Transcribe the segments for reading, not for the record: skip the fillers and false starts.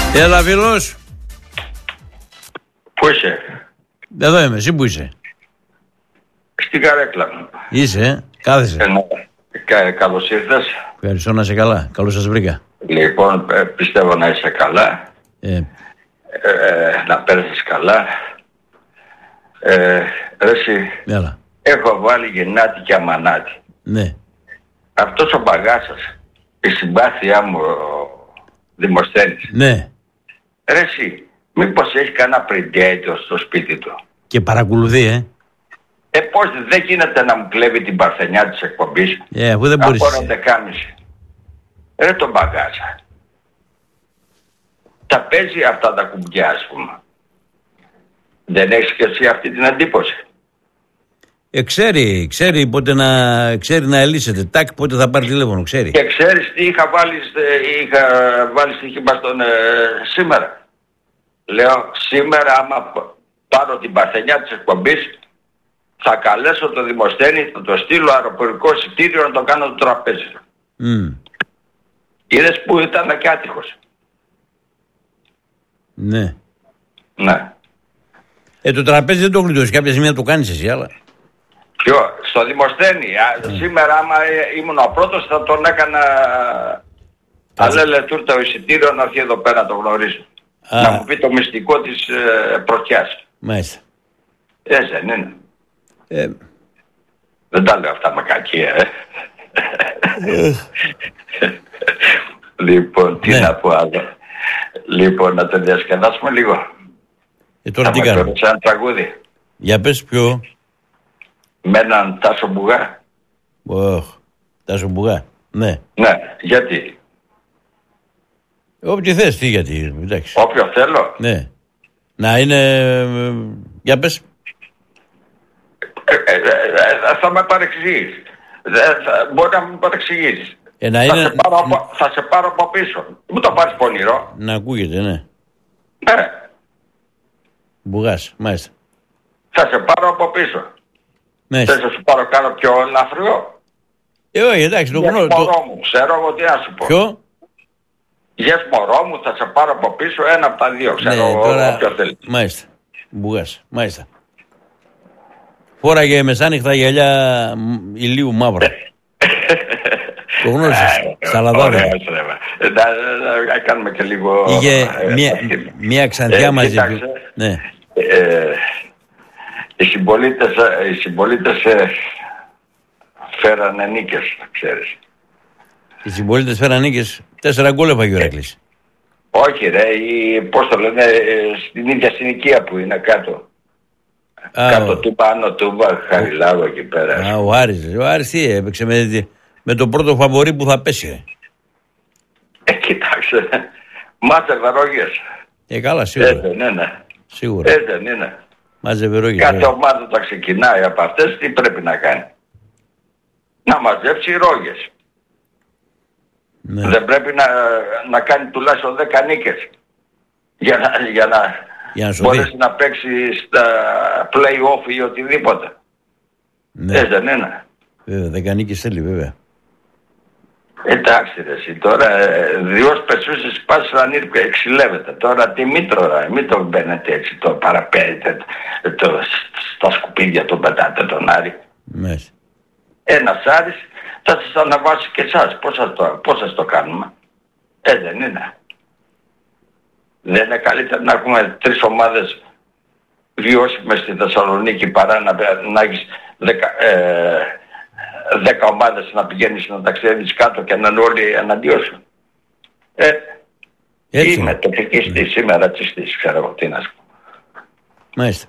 Έλα, φίλος. Πού είσαι? Εδώ είμαι, εσύ που είσαι? Στην καρέκλα μου. Είσαι, κάθεσαι. Καλώς ήρθες. Ευχαριστώ, να είσαι καλά. Καλώς σας βρήκα. Λοιπόν, πιστεύω να είσαι καλά. Να πέρασες καλά. Εσύ, έλα. έχω βάλει γεννάτη και αμανάτη. Ναι. Αυτός ο μπαγάσας, η συμπάθειά μου, Δημοσθένης. Ναι. Εσύ, μήπως έχει κανένα πριντέτο στο σπίτι του? Και παρακολουθεί, Πώς δεν γίνεται να μου κλέβει την παρθενιά της εκπομπής? Αφού δεν μπορείς. Από 11.30. Ρε τον μπαγάσα. Τα παίζει αυτά τα κουμπιά, ας πούμε. Δεν έχεις και εσύ αυτή την εντύπωση? Ξέρει πότε ξέρει να ελύσεται. Τάκ, πότε θα πάρει τηλέφωνο, ξέρει. Και ξέρεις τι είχα βάλει στοίχημα στον σήμερα. Λέω, σήμερα άμα πάρω την παρθενιά της εκπομπής, θα καλέσω το Δημοσθένη, θα το στείλω αεροπορικό εισιτήριο να το κάνω το τραπέζι. Είδες που ήταν και άτυχος? Ναι. Ναι. Το τραπέζι δεν το γλιτώσει. Κάποια στιγμή να το κάνεις εσύ, αλλά. Ποιο? Στο Δημοσθένη. Σήμερα άμα ήμουν ο πρώτος θα τον έκανα αλέλε τούρτα ο εισιτήριο να έρθει εδώ πέρα να το γνωρίσω. Να μου πει το μυστικό της πρωτιάς. Μάλιστα. Έτσι δεν είναι? Δεν τα λέω αυτά με κακία, Λοιπόν, τι να πω άλλο. Λοιπόν, να το διασκεδάσουμε λίγο. Τώρα τι κάνουμε? Ένα τραγούδι. Για πες ποιο? Με έναν Τάσο Μπουγά. Τάσο Μπουγά, ναι. Ναι, γιατί? Όποιο θες, τι γιατί, εντάξει. Όποιο θέλω. Ναι. Να είναι, για πες. Θα με παρεξηγείς. Μπορεί να με παρεξηγήσεις. Θα σε πάρω από πίσω. Μου το πάρεις πονηρό. Να ακούγεται, ναι. Ναι. Μπουγάς, μάλιστα. Θα σε πάρω από πίσω. Θες να σου πάρω κάνω πιο ελαφριό? Όχι, εντάξει, το γνωρίζω. Μωρό μου, ξέρω εγώ τι να σου πω. Ποιο? Γες μωρό μου, θα σε πάρω από πίσω, ένα από τα δύο, ξέρω εγώ, τώρα... όποιο θέλει. Μάλιστα, Μπουγάς, μάλιστα. Φόραγε μεσάνυχτα γυαλιά ηλίου μαύρα. Το γνώρισες, Σαλαδάδα. Να κάνουμε και λίγο... Είχε μία ξανθιά μαζί του. Ναι. Οι συμπολίτες φέρανε νίκες, ξέρεις. Οι συμπολίτες φέρανε νίκες. 4 γκολ έφαγε ο Ηράκλης. Όχι ρε, πώς το λένε, στην ίδια συνοικία που είναι κάτω. Κάτω του πάνω του Χαριλάου εκεί πέρα. Ο Άρης τι έπαιξε με το πρώτο φαβορί που θα πέσει. Κοιτάξτε, μάζευε ρόγες. Καλά, σίγουρα. Δεν είναι. Σίγουρα. Δεν είναι. Μάζευε ρόγες. Κάθε ομάδα τα ξεκινάει από αυτές, τι πρέπει να κάνει? Να μαζέψει ρόγες. Ναι. Δεν πρέπει να κάνει τουλάχιστον 10 νίκες για να μπορέσει να παίξει στα play-off ή οτιδήποτε. Ναι. Δεν είναι? Βέβαια, 10 νίκες θέλει βέβαια. Εντάξει ρε εσύ, τώρα διός πεσούσες πάσης να εξηλεύεται. Τώρα τι μην το μπαίνετε έτσι, το παραπέετε στα σκουπίδια τον πετάτε τον Άρη. Μάλιστα. Ένας Άρης θα σας αναβάσει και εσάς. Πώς σας το κάνουμε? Δεν είναι? Δεν είναι καλύτερα να έχουμε 3 ομάδες βιώσιμες στη Θεσσαλονίκη παρά να έχεις 10 ομάδες να πηγαίνεις να ταξιδεύεις κάτω και να είναι όλοι εναντίον σου? Είμαι τοπική σήμερα τσιστής, ξέρω εγώ τι να σου πω. Μάλιστα.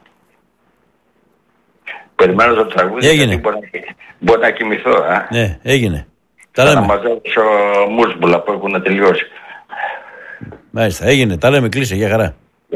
Περιμένω το τραγούδι. Έγινε. Μπορεί να κοιμηθώ. Ναι, έγινε. Θα να μαζέψω μουσμπουλα που έχουν τελειώσει. Μάλιστα, έγινε. Τα λέμε, κλείσε, για χαρά.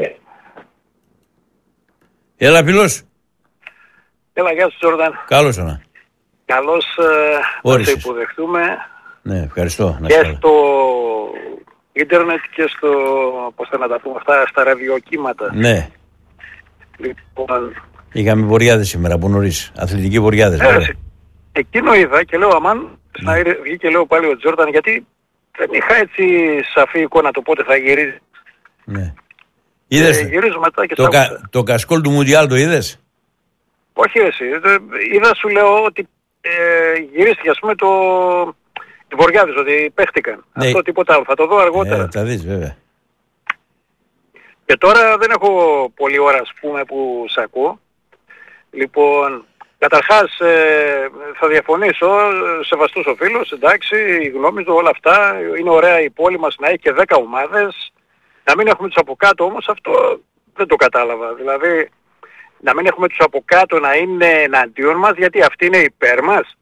Έλα, φίλος. Έλα, γεια σου, Τζόρνταν. Καλώς ώνα. Καλώς να σε υποδεχτούμε. Ναι, ευχαριστώ. Και στο ίντερνετ και στο, πώς θα να τα πούμε αυτά, στα ραδιοκύματα. Ναι. Λοιπόν, είχαμε βοριάδες σήμερα από νωρίς. Αθλητικοί βοριάδες. Εκείνο είδα και λέω αμάν, να βγει και λέω πάλι ο Τζόρνταν, γιατί δεν είχα έτσι σαφή εικόνα το πότε θα γυρίσει Ναι. Είδες γυρίζω μετά και το κασκόλ του Μουντιάλ, το είδες? Όχι εσύ. Είδα, σου λέω ότι γυρίστηκε ας πούμε την Βορειάδης, ότι παίχτηκαν. Ναι. Αυτό τίποτα άλλο. Θα το δω αργότερα. Θα δεις βέβαια. Και τώρα δεν έχω πολλή ώρα ας πούμε που σ' ακούω. Λοιπόν, καταρχάς θα διαφωνήσω, σεβαστούς ο φίλος, εντάξει, η γνώμη του, όλα αυτά, είναι ωραία η πόλη μας να έχει και 10 ομάδες, να μην έχουμε τους από κάτω όμως, αυτό δεν το κατάλαβα. Δηλαδή, να μην έχουμε τους από κάτω να είναι εναντίον μας, γιατί αυτοί είναι υπέρ μας.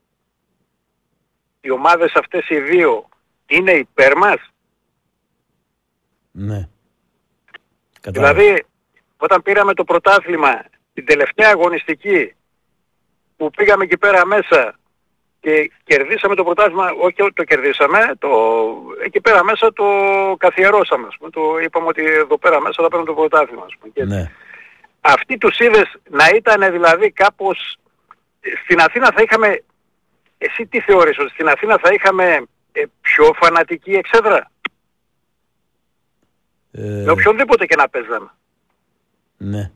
Οι ομάδες αυτές οι δύο είναι υπέρ μας. Ναι. Δηλαδή, όταν πήραμε το πρωτάθλημα, την τελευταία αγωνιστική, που πήγαμε εκεί πέρα μέσα και κερδίσαμε το πρωτάθλημα, όχι το κερδίσαμε, εκεί πέρα μέσα το καθιερώσαμε, ας πούμε, είπαμε ότι εδώ πέρα μέσα θα παίρνουμε το πρωτάθλημα, ας πούμε. Ναι. Αυτοί τους είδες να ήταν δηλαδή κάπως, στην Αθήνα θα είχαμε, εσύ τι θεωρείς, ότι στην Αθήνα θα είχαμε πιο φανατική εξέδρα? Με οποιονδήποτε και να παίζαμε. Ναι.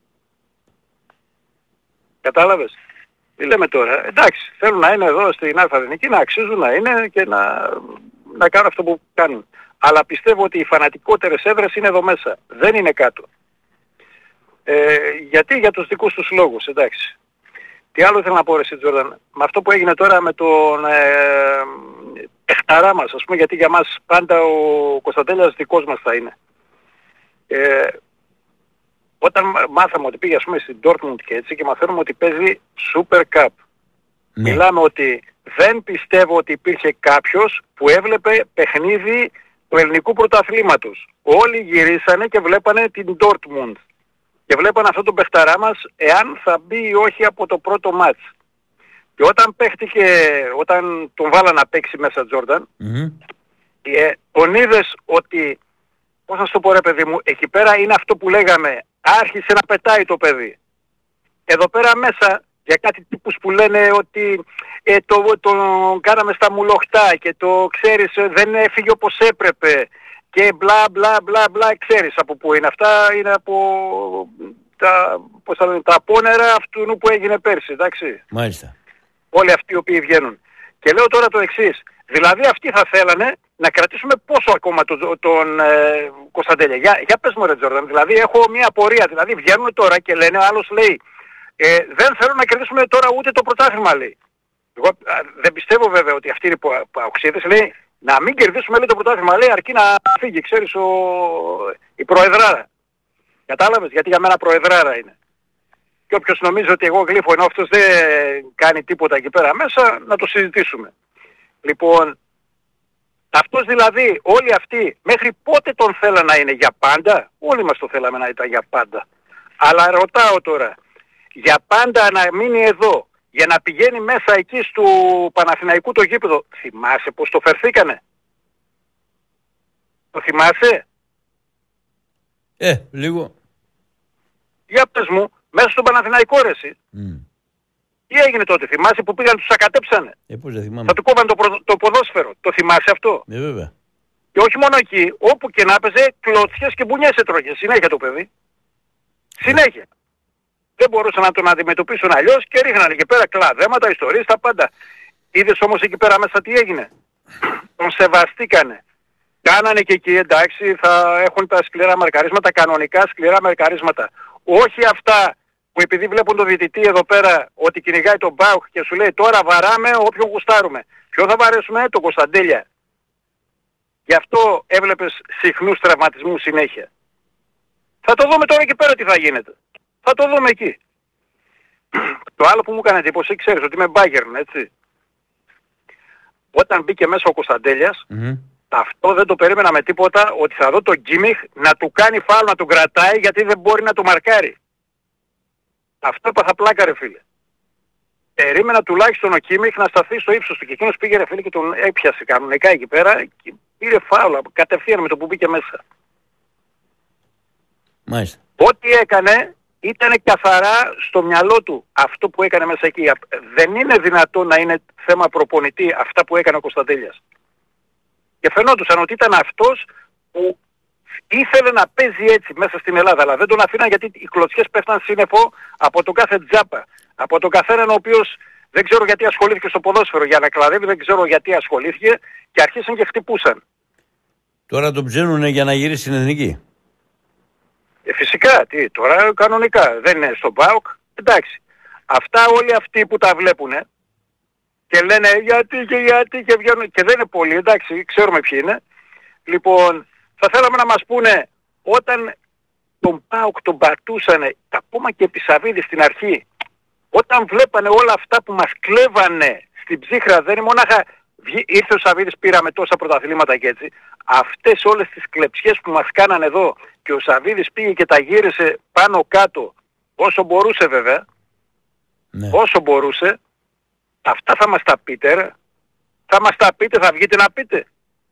Κατάλαβες? Τι λέμε τώρα? Εντάξει, θέλουν να είναι εδώ στην Αλφαδενική, να αξίζουν να είναι και να κάνουν αυτό που κάνουν. Αλλά πιστεύω ότι οι φανατικότερες έδρες είναι εδώ μέσα. Δεν είναι κάτω. Γιατί? Για τους δικούς τους λόγους, εντάξει. Τι άλλο ήθελα να πω, ρε Τζόρνταν, με αυτό που έγινε τώρα με τον παιχταρά μας, ας πούμε, γιατί για μας πάντα ο Κωνσταντέλιας δικός μας θα είναι. Όταν μάθαμε ότι πήγε, ας πούμε, στην Dortmund και έτσι, και μαθαίνουμε ότι παίζει Super Cup. Ναι. Μιλάμε ότι δεν πιστεύω ότι υπήρχε κάποιος που έβλεπε παιχνίδι του ελληνικού πρωταθλήματος. Όλοι γυρίσανε και βλέπανε την Dortmund. Και βλέπανε αυτόν τον παιχταρά μας, εάν θα μπει ή όχι από το πρώτο μάτς. Και όταν παίχτηκε, όταν τον βάλα να παίξει μέσα Τζόρνταν, τον είδες ότι, πώς να σου το πω ρε παιδί μου, εκεί πέρα είναι αυτό που λέγαμε, άρχισε να πετάει το παιδί. Εδώ πέρα μέσα, για κάτι τύπους που λένε ότι τον κάναμε στα μουλοχτά και το ξέρεις δεν έφυγε όπως έπρεπε και μπλα μπλα μπλα μπλα, ξέρεις από πού είναι αυτά, είναι από τα απόνερα αυτού που έγινε πέρσι, εντάξει. Μάλιστα. Όλοι αυτοί οι οποίοι βγαίνουν. Και λέω τώρα το εξής, δηλαδή αυτοί θα θέλανε να κρατήσουμε πόσο ακόμα τον Κωνσταντέλια. Για πες μου ρε Τζόρνταν, δηλαδή έχω μια απορία, δηλαδή βγαίνουν τώρα και λένε, ο άλλος λέει, δεν θέλω να κερδίσουμε τώρα ούτε το πρωτάθλημα, λέει. Εγώ δεν πιστεύω βέβαια ότι αυτοί οι παοξίδες, λέει, να μην κερδίσουμε, λέει, το πρωτάθλημα, λέει, αρκεί να φύγει, ξέρεις, η προεδράρα. Κατάλαβες, γιατί για μένα προεδράρα είναι. Και όποιος νομίζει ότι εγώ γλύφω ενώ αυτός δεν κάνει τίποτα εκεί πέρα μέσα, να το συζητήσουμε. Λοιπόν, αυτός δηλαδή, όλοι αυτοί, μέχρι πότε τον θέλαν να είναι για πάντα? Όλοι μας το θέλαμε να ήταν για πάντα. Αλλά ρωτάω τώρα, για πάντα να μείνει εδώ, για να πηγαίνει μέσα εκεί στο Παναθηναϊκού το γήπεδο, θυμάσαι πως το φερθήκανε? Το θυμάσαι? Λίγο. Για πες μου, μέσα στον Παναθηναϊκό ρε εσύ. Τι έγινε τότε, θυμάσαι που πήγαν τους ακατέψανε? Πώς δεν θυμάμαι. Θα του κόβαν το ποδόσφαιρο. Το θυμάσαι αυτό? Βέβαια. Και όχι μόνο εκεί, όπου και να έπαιζε, κλωτσιές και μπουνιές έτρωγε. Συνέχεια το παιδί. Συνέχεια. Δεν μπορούσαν να τον αντιμετωπίσουν αλλιώς και ρίχνανε εκεί πέρα κλαδέματα, ιστορίες, τα πάντα. Είδες όμως εκεί πέρα μέσα τι έγινε? Τον σεβαστήκανε. Κάνανε και εκεί, εντάξει, θα έχουν τα σκληρά μαρκαρίσματα, κανονικά σκληρά μαρκαρίσματα. Όχι αυτά που επειδή βλέπουν τον διαιτητή εδώ πέρα ότι κυνηγάει τον Μπάουκ και σου λέει τώρα βαράμε όποιον γουστάρουμε. Ποιο θα βαρέσουμε? Τον Κωνσταντέλια. Γι' αυτό έβλεπες συχνούς τραυματισμούς συνέχεια. Θα το δούμε τώρα εκεί πέρα τι θα γίνεται. Θα το δούμε εκεί. Το άλλο που μου έκανε εντύπωση, ξέρεις ότι είμαι Bayern, έτσι. Όταν μπήκε μέσα ο Κωνσταντέλιας, αυτό δεν το περίμενα με τίποτα, ότι θα δω τον Γκίμιχ να του κάνει φάουλ, να τον κρατάει γιατί δεν μπορεί να το μαρκάρει. Αυτό έπαθα πλάκα ρε φίλε. Περίμενα τουλάχιστον ο Κίμιχ να σταθεί στο ύψος του και εκείνος πήγε ρε φίλε και τον έπιασε κανονικά εκεί πέρα και πήρε φάουλα κατευθείαν με το που μπήκε μέσα. Μάλιστα. Ό,τι έκανε ήταν καθαρά στο μυαλό του αυτό που έκανε μέσα εκεί. Δεν είναι δυνατό να είναι θέμα προπονητή αυτά που έκανε ο Κωνσταντέλιας. Και φαινόντουσαν ότι ήταν αυτός που ήθελε να παίζει έτσι μέσα στην Ελλάδα, αλλά δεν τον αφήναν γιατί οι κλωτσιές πέφταν σύννεφο από τον κάθε τζάπα. Από τον καθέναν ο οποίος δεν ξέρω γιατί ασχολήθηκε στο ποδόσφαιρο. Για να κλαδεύει δεν ξέρω γιατί ασχολήθηκε και αρχίσαν και χτυπούσαν. Τώρα τον ψήνουνε για να γυρίσει στην εθνική. Φυσικά, τώρα κανονικά. Δεν είναι στον ΠΑΟΚ. Εντάξει. Αυτά όλοι αυτοί που τα βλέπουνε και λένε γιατί και βγαίνουν και δεν είναι πολλοί, εντάξει, ξέρουμε ποιοι είναι. Λοιπόν, θα θέλαμε να μας πούνε όταν τον ΠΑΟΚ τον πατούσανε, ακόμα και επί Σαββίδη στην αρχή, όταν βλέπανε όλα αυτά που μας κλέβανε στην ψύχρα, δεν είναι μονάχα ήρθε ο Σαββίδης, πήραμε τόσα πρωταθλήματα και έτσι. Αυτές όλες τις κλεψιές που μας κάνανε εδώ και ο Σαββίδης πήγε και τα γύρισε πάνω κάτω όσο μπορούσε βέβαια, Ναι. όσο μπορούσε, αυτά θα μας τα πείτε ρε. Θα μας τα πείτε, θα βγείτε να πείτε.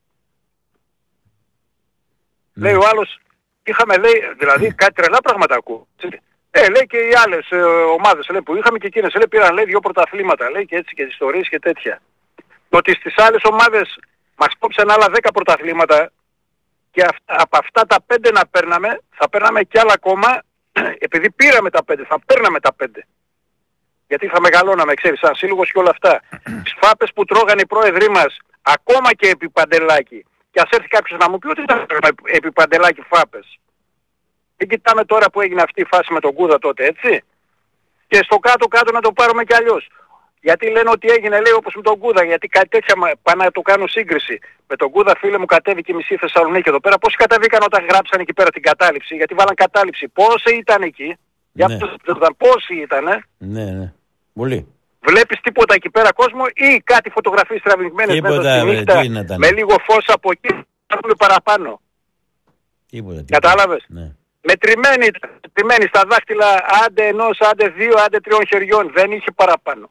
Ναι. Λέει ο άλλος, είχαμε λέει, δηλαδή κάτι τρελά πράγματα ακούω. Λέει και οι άλλες ομάδες λέει, που είχαμε και εκείνες, λέει, πήραν λέει 2 πρωταθλήματα, λέει και έτσι και ιστορίες και τέτοια. Το ότι στις άλλες ομάδες μας κόψαν άλλα 10 πρωταθλήματα και από αυτά τα 5 να παίρναμε, θα παίρναμε κι άλλα ακόμα, επειδή πήραμε τα 5, θα παίρναμε τα 5. Γιατί θα μεγαλώναμε, ξέρεις, σαν σύλλογος και όλα αυτά. Τις φάπες που τρώγανε οι πρόεδροι μας, ακόμα και επί Παντελάκη. Και ας έρθει κάποιος να μου πει ότι ήταν επί Παντελάκη φάπες. Δεν κοιτάμε τώρα που έγινε αυτή η φάση με τον Κούδα τότε, έτσι. Και στο κάτω-κάτω να το πάρουμε κι αλλιώς. Γιατί λένε ότι έγινε, λέει, όπως με τον Κούδα. Γιατί κάτι τέτοια πάνε να το κάνουν σύγκριση. Με τον Κούδα, φίλε μου, κατέβηκε η μισή Θεσσαλονίκη εδώ πέρα. Πόσοι κατέβηκαν όταν γράψαν εκεί πέρα την κατάληψη. Γιατί βάλαν κατάληψη. Πόσοι ήταν εκεί. Ναι. Για αυτούς πόσοι ήτανε. Ναι, ναι. Πολύ. Βλέπεις τίποτα εκεί πέρα κόσμο ή κάτι φωτογραφίες τραβηγμένες μέσα στη νύχτα με λίγο φως από εκεί να παραπάνω. Τίποτα. Κατάλαβες. Ναι. Μετρημένοι στα δάχτυλα άντε ενός, άντε 2, άντε 3 χεριών. Δεν είχε παραπάνω.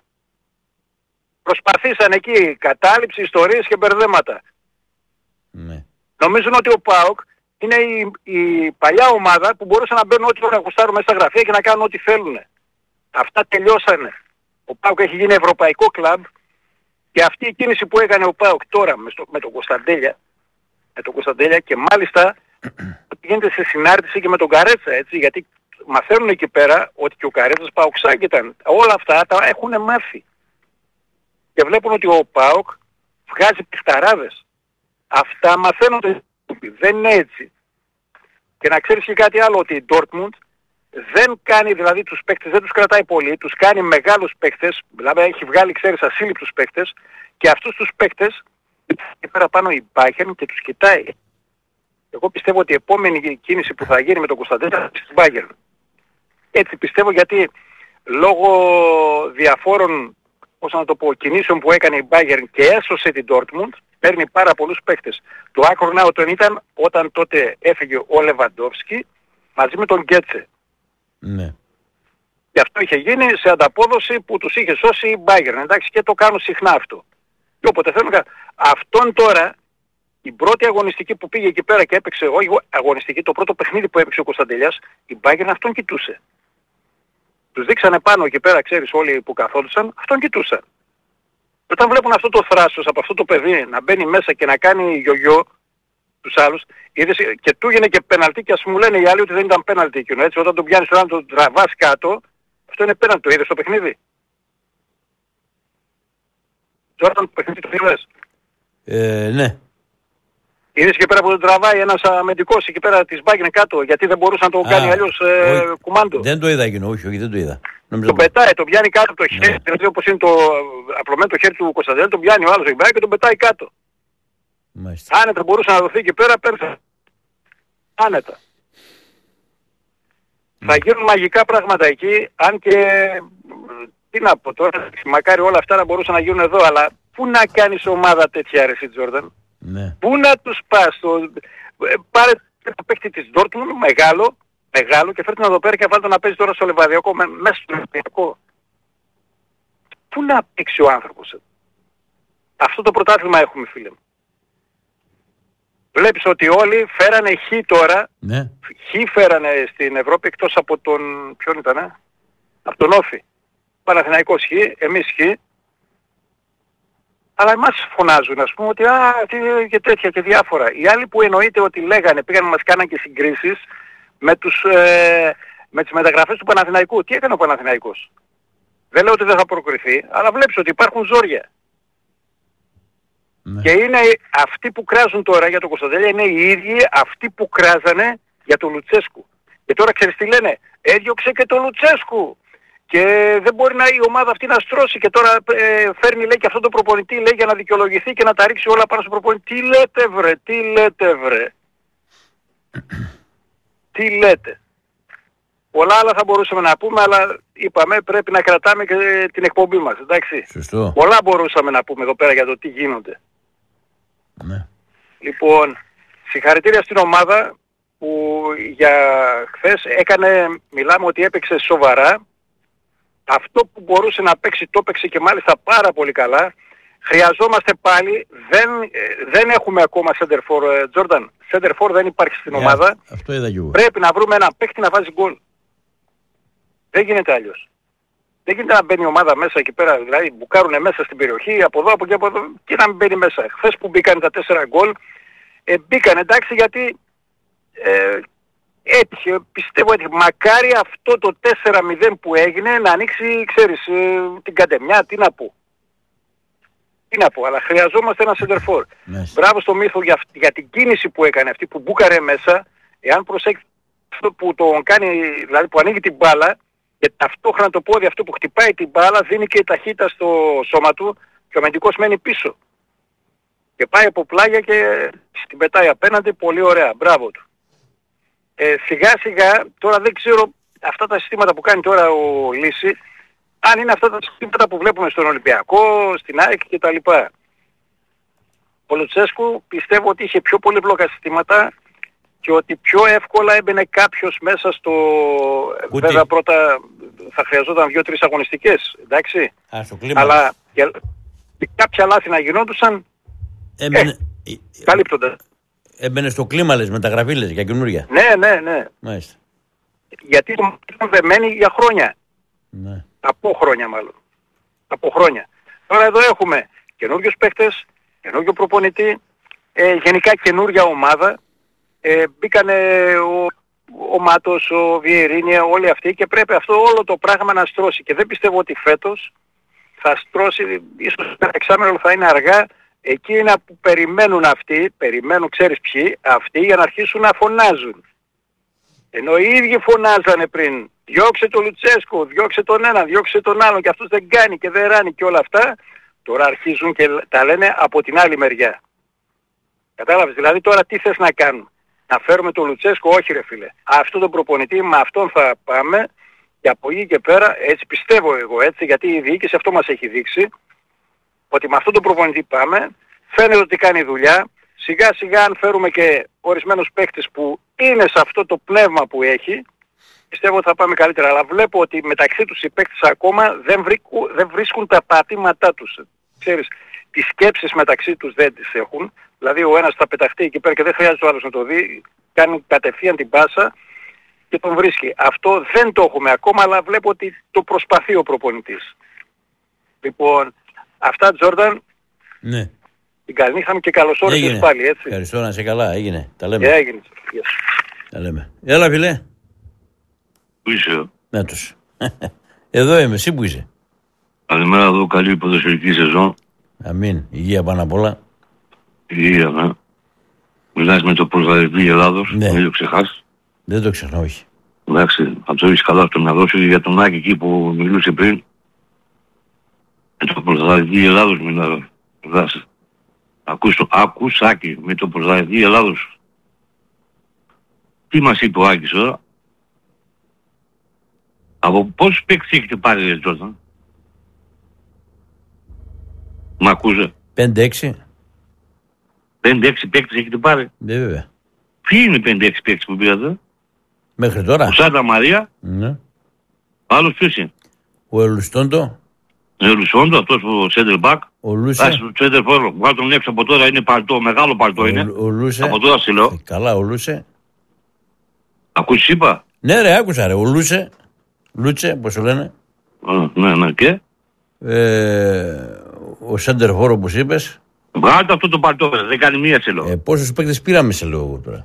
Προσπαθήσαν εκεί κατάληψη, ιστορίες και μπερδέματα. Ναι. Νομίζουν ότι ο ΠΑΟΚ είναι η παλιά ομάδα που μπορούσε να μπαίνουν ό,τι ώρα γουστάρουν μέσα στα γραφεία και να κάνουν ό,τι θέλουν. Αυτά τελειώσανε. Ο ΠΑΟΚ έχει γίνει ευρωπαϊκό κλαμπ και αυτή η κίνηση που έκανε ο ΠΑΟΚ τώρα με τον Κωνσταντέλια, και μάλιστα γίνεται σε συνάρτηση και με τον Καρέτσα, έτσι, γιατί μαθαίνουν εκεί πέρα ότι και ο Καρέτσας ΠΑΟΚσάκ ήταν. Όλα αυτά τα έχουν μάθει. Και βλέπουν ότι ο ΠΑΟΚ βγάζει πιχταράδες. Αυτά μαθαίνονται. Δεν είναι έτσι. Και να ξέρεις και κάτι άλλο, ότι η Dortmund δεν κάνει δηλαδή τους παίκτες, δεν τους κρατάει πολύ, τους κάνει μεγάλους παίκτες, δηλαδή έχει βγάλει, ξέρεις, ασύλληπτους παίκτες και αυτούς τους παίκτες και πέρα πάνω η Bayern και τους κοιτάει. Εγώ πιστεύω ότι η επόμενη κίνηση που θα γίνει με τον Κωνσταντέλια θα είναι στην Bayern. Έτσι πιστεύω, γιατί λόγω διαφόρων, πώς να το πω, κινήσεων που έκανε η Bayern και έσωσε την Dortmund, παίρνει πάρα πολλούς παίκτες. Το άκρο να ήταν όταν τότε έφυγε ο Λεβαντόφσκι μαζί με τον Γκέτσε. Ναι. Και αυτό είχε γίνει σε ανταπόδοση που τους είχε σώσει η Bayern, εντάξει, και το κάνουν συχνά αυτό. Και όποτε θέλουν, αυτόν τώρα, η πρώτη αγωνιστική που πήγε εκεί πέρα και έπαιξε, όχι αγωνιστική, το πρώτο παιχνίδι που έπαιξε ο Κωνσταντέλιας, η Bayern αυτόν κοιτούσε. Τους δείξανε πάνω εκεί πέρα, ξέρεις, όλοι που καθόντουσαν, αυτόν κοιτούσαν. Όταν βλέπουν αυτό το θράσος από αυτό το παιδί να μπαίνει μέσα και να κάνει γιογιό τους άλλους, είδες, και του έγινε και πέναλτι και ας μου λένε οι άλλοι ότι δεν ήταν πέναλτι εκείνο, έτσι, όταν τον πιάνεις τον άλλο, τον τραβάς κάτω, αυτό είναι πέναλτι, το είδες στο παιχνίδι. Τώρα το παιχνίδι το είδες. Ναι. Είδες και πέρα που τον τραβάει ένας αμυντικός εκεί πέρα της Bayern κάτω, γιατί δεν μπορούσε να το κάνει αλλιώς κουμάντο. Δεν το είδα εκείνο, όχι, δεν το είδα. Τον πετάει, τον πιάνει κάτω από το χέρι, δηλαδή όπως είναι το απλωμένο το χέρι του Κωνσταντέλια, τον πιάνει ο άλλος εκεί πέρα και τον πετάει κάτω. Μάλιστα. Άνετα μπορούσε να δοθεί εκεί πέρα, πέρασε. Άνετα. Θα γίνουν μαγικά πράγματα εκεί, αν και, τι να πω τώρα, μακάρι όλα αυτά να μπορούσαν να γίνουν εδώ, αλλά πού να κάνεις ομάδα τέτοια ρε Τζόρνταν. Ναι. Πού να τους πας, πάρε το παίκτη της Dortmund, μεγάλο και φέρτε να εδώ πέρα και βάλτε να παίζει τώρα στο Λεβαδιακό, μέσα στο Λεβαδιακό. Πού να παίξει ο άνθρωπος. Αυτό το πρωτάθλημα έχουμε, φίλε μου. Βλέπεις ότι όλοι φέρανε χ τώρα, Ναι. χ φέρανε στην Ευρώπη εκτός από τον, ποιον ήτανε, από τον Όφη. Παναθηναϊκός χ, εμείς χ. Αλλά εμάς φωνάζουν, ας πούμε, ότι και τέτοια και διάφορα. Οι άλλοι που εννοείται ότι λέγανε, πήγαν να μας κάναν και συγκρίσεις με τις μεταγραφές του Παναθηναϊκού. Τι έκανε ο Παναθηναϊκός? Δεν λέω ότι δεν θα προκριθεί, αλλά βλέπεις ότι υπάρχουν ζόρια. Ναι. Και είναι αυτοί που κράζουν τώρα για τον Κωνσταντέλια, είναι οι ίδιοι αυτοί που κράζανε για τον Λουτσέσκου. Και τώρα ξέρεις τι λένε? Έδιωξε και τον Λουτσέσκου. Και δεν μπορεί η ομάδα αυτή να στρώσει και τώρα φέρνει, λέει, και αυτό το προπονητή, λέει, για να δικαιολογηθεί και να τα ρίξει όλα πάνω στο προπονητή. Τι λέτε βρε. Τι λέτε. Πολλά άλλα θα μπορούσαμε να πούμε, αλλά είπαμε πρέπει να κρατάμε και την εκπομπή μας, εντάξει. Σωστό. Πολλά μπορούσαμε να πούμε εδώ πέρα για το τι γίνονται. Ναι. Λοιπόν, συγχαρητήρια στην ομάδα που για χθες μιλάμε ότι έπαιξε σοβαρά. Αυτό που μπορούσε να παίξει το έπαιξε και μάλιστα πάρα πολύ καλά. Χρειαζόμαστε πάλι, δεν έχουμε ακόμα center for, Jordan. Center for δεν υπάρχει στην ομάδα. Αυτό είδα και εγώ. Πρέπει να βρούμε ένα παίκτη να βάζει γκολ. Δεν γίνεται αλλιώς. Δεν γίνεται να μπαίνει η ομάδα μέσα εκεί πέρα, δηλαδή μπουκάρουνε μέσα στην περιοχή, από εδώ, από εκεί, από εδώ και να μην μπαίνει μέσα. Χθες που μπήκαν τα 4 γκολ, μπήκαν εντάξει γιατί έτυχε, πιστεύω ότι μακάρι αυτό το 4-0 που έγινε να ανοίξει, ξέρεις, την κατεμιά, τι να πω. Αλλά χρειαζόμαστε ένα center for. Μπράβο στο Μίθο για την κίνηση που έκανε αυτή, που μπούκαρε μέσα, εάν προσέξει αυτό που τον κάνει, δηλαδή που ανοίγει την μπάλα, και ταυτόχρονα το πόδι αυτό που χτυπάει την μπάλα δίνει και ταχύτητα στο σώμα του και ο αμυντικός μένει πίσω. Και πάει από πλάγια και την πετάει απέναντι, πολύ ωραία, μπράβο του. Σιγά σιγά, τώρα δεν ξέρω αυτά τα συστήματα που κάνει τώρα ο Λύση, αν είναι αυτά τα συστήματα που βλέπουμε στον Ολυμπιακό, στην ΑΕΚ κτλ. Ο Λουτσέσκου πιστεύω ότι είχε πιο πολύπλοκα συστήματα και ότι πιο εύκολα έμπαινε κάποιος μέσα στο... Κουτί. Βέβαια πρώτα θα χρειαζόταν 2-3 αγωνιστικές, εντάξει. Στο κλίμα. Αλλά και κάποια λάθη να γινόντουσαν, καλύπτονται. Έμπαινε στο κλίμα, λες, μεταγραφή, λες, για καινούρια. Ναι. Μάλιστα. Γιατί ήταν δεμένοι για χρόνια. Ναι. Από χρόνια. Τώρα εδώ έχουμε καινούριους παίκτες, καινούριο προπονητή, γενικά καινούρια ομάδα. Μπήκανε ο Μάτος, ο Βιερίνια, όλοι αυτοί και πρέπει αυτό όλο το πράγμα να στρώσει. Και δεν πιστεύω ότι φέτος θα στρώσει, ίσως ένα εξάμηνο θα είναι αργά. Εκείνα που περιμένουν αυτοί, ξέρεις ποιοι, αυτοί για να αρχίσουν να φωνάζουν. Ενώ οι ίδιοι φωνάζανε πριν, διώξε τον Λουτσέσκο, διώξε τον ένα, διώξε τον άλλον και αυτός δεν κάνει και δεν ράνει και όλα αυτά, τώρα αρχίζουν και τα λένε από την άλλη μεριά. Κατάλαβες, δηλαδή τώρα τι θες να κάνουν? Να φέρουμε τον Λουτσέσκο? Όχι ρε φίλε. Αυτό τον προπονητή, με αυτόν θα πάμε και από εκεί και πέρα, έτσι πιστεύω εγώ έτσι, γιατί η διοίκηση αυτό μας έχει δείξει, ότι με αυτόν τον προπονητή πάμε, φαίνεται ότι κάνει δουλειά, σιγά σιγά αν φέρουμε και ορισμένους παίκτες που είναι σε αυτό το πνεύμα που έχει, πιστεύω ότι θα πάμε καλύτερα. Αλλά βλέπω ότι μεταξύ τους οι παίκτες ακόμα δεν βρίσκουν τα πατήματά τους. Ξέρεις, τις σκέψεις μεταξύ τους δεν τις έχουν. Δηλαδή ο ένας θα πεταχτεί εκεί πέρα και δεν χρειάζεται ο άλλος να το δει, κάνει κατευθείαν την πάσα και τον βρίσκει. Αυτό δεν το έχουμε ακόμα, αλλά βλέπω ότι το προσπαθεί ο προπονητής. Λοιπόν, αυτά Τζόρνταν. Ναι. Την καλή νύχτα και καλώς όρισες πάλι, έτσι. Ευχαριστώ, να είσαι καλά, έγινε. Τα λέμε. Έγινε. Τα λέμε. Έλα φίλε. Πού είσαι? Νάτος. Εδώ είμαι, εσύ που είσαι? Καλημέρα εδώ, καλή ποδοσφαιρική σεζόν. Αμήν, υγεία πάνω απ' όλα. Υγεία, ναι. Μιλάς με το πρωταθλητή Ελλάδος, ναι. Μην το ξεχάσεις. Δεν το ξεχνάω, όχι. Εντάξει, θα το έχεις καλά στο μυαλό σου για τον Άκη εκεί που μιλούσε πριν. Με το πρωταθλητή Ελλάδος μιλάω. Ακούς Άκη, με το πρωταθλητή Ελλάδος. Τι μας είπε ο Άκης τώρα? Από πόσους παίκτες έχετε πάρει ρε Τζόρνταν? Μ' ακούσε? 5-6. 5-6 παίκτες έχετε πάρει? Ναι, βέβαια. Ποιοι είναι 5-6 παίκτες που πήρατε? Μέχρι τώρα. Ο Σάντα Μαρία. Ναι. Άλλος ποιος είναι? Ο Ελουστόντο. Ο Ελουστόντο, αυτός ο center back. Ο Λούσε. Ο center forward. Βγάλω τον έξω από τώρα, είναι παλτό, μεγάλο παλτό είναι. Ο Λούσε. Από τώρα σε λέω. Καλά, ο Λούσε. Ακούσεις είπα? Ναι ρε, άκουσα ρε. Ο Λούσε, πώς το λένε. Ναι, και. ο Σέντερφορ όπως είπες. Βγάλτε αυτό το παλτό, δεν κάνει μία σε λέω. Πόσους παίκτες πήραμε σε λέω τώρα.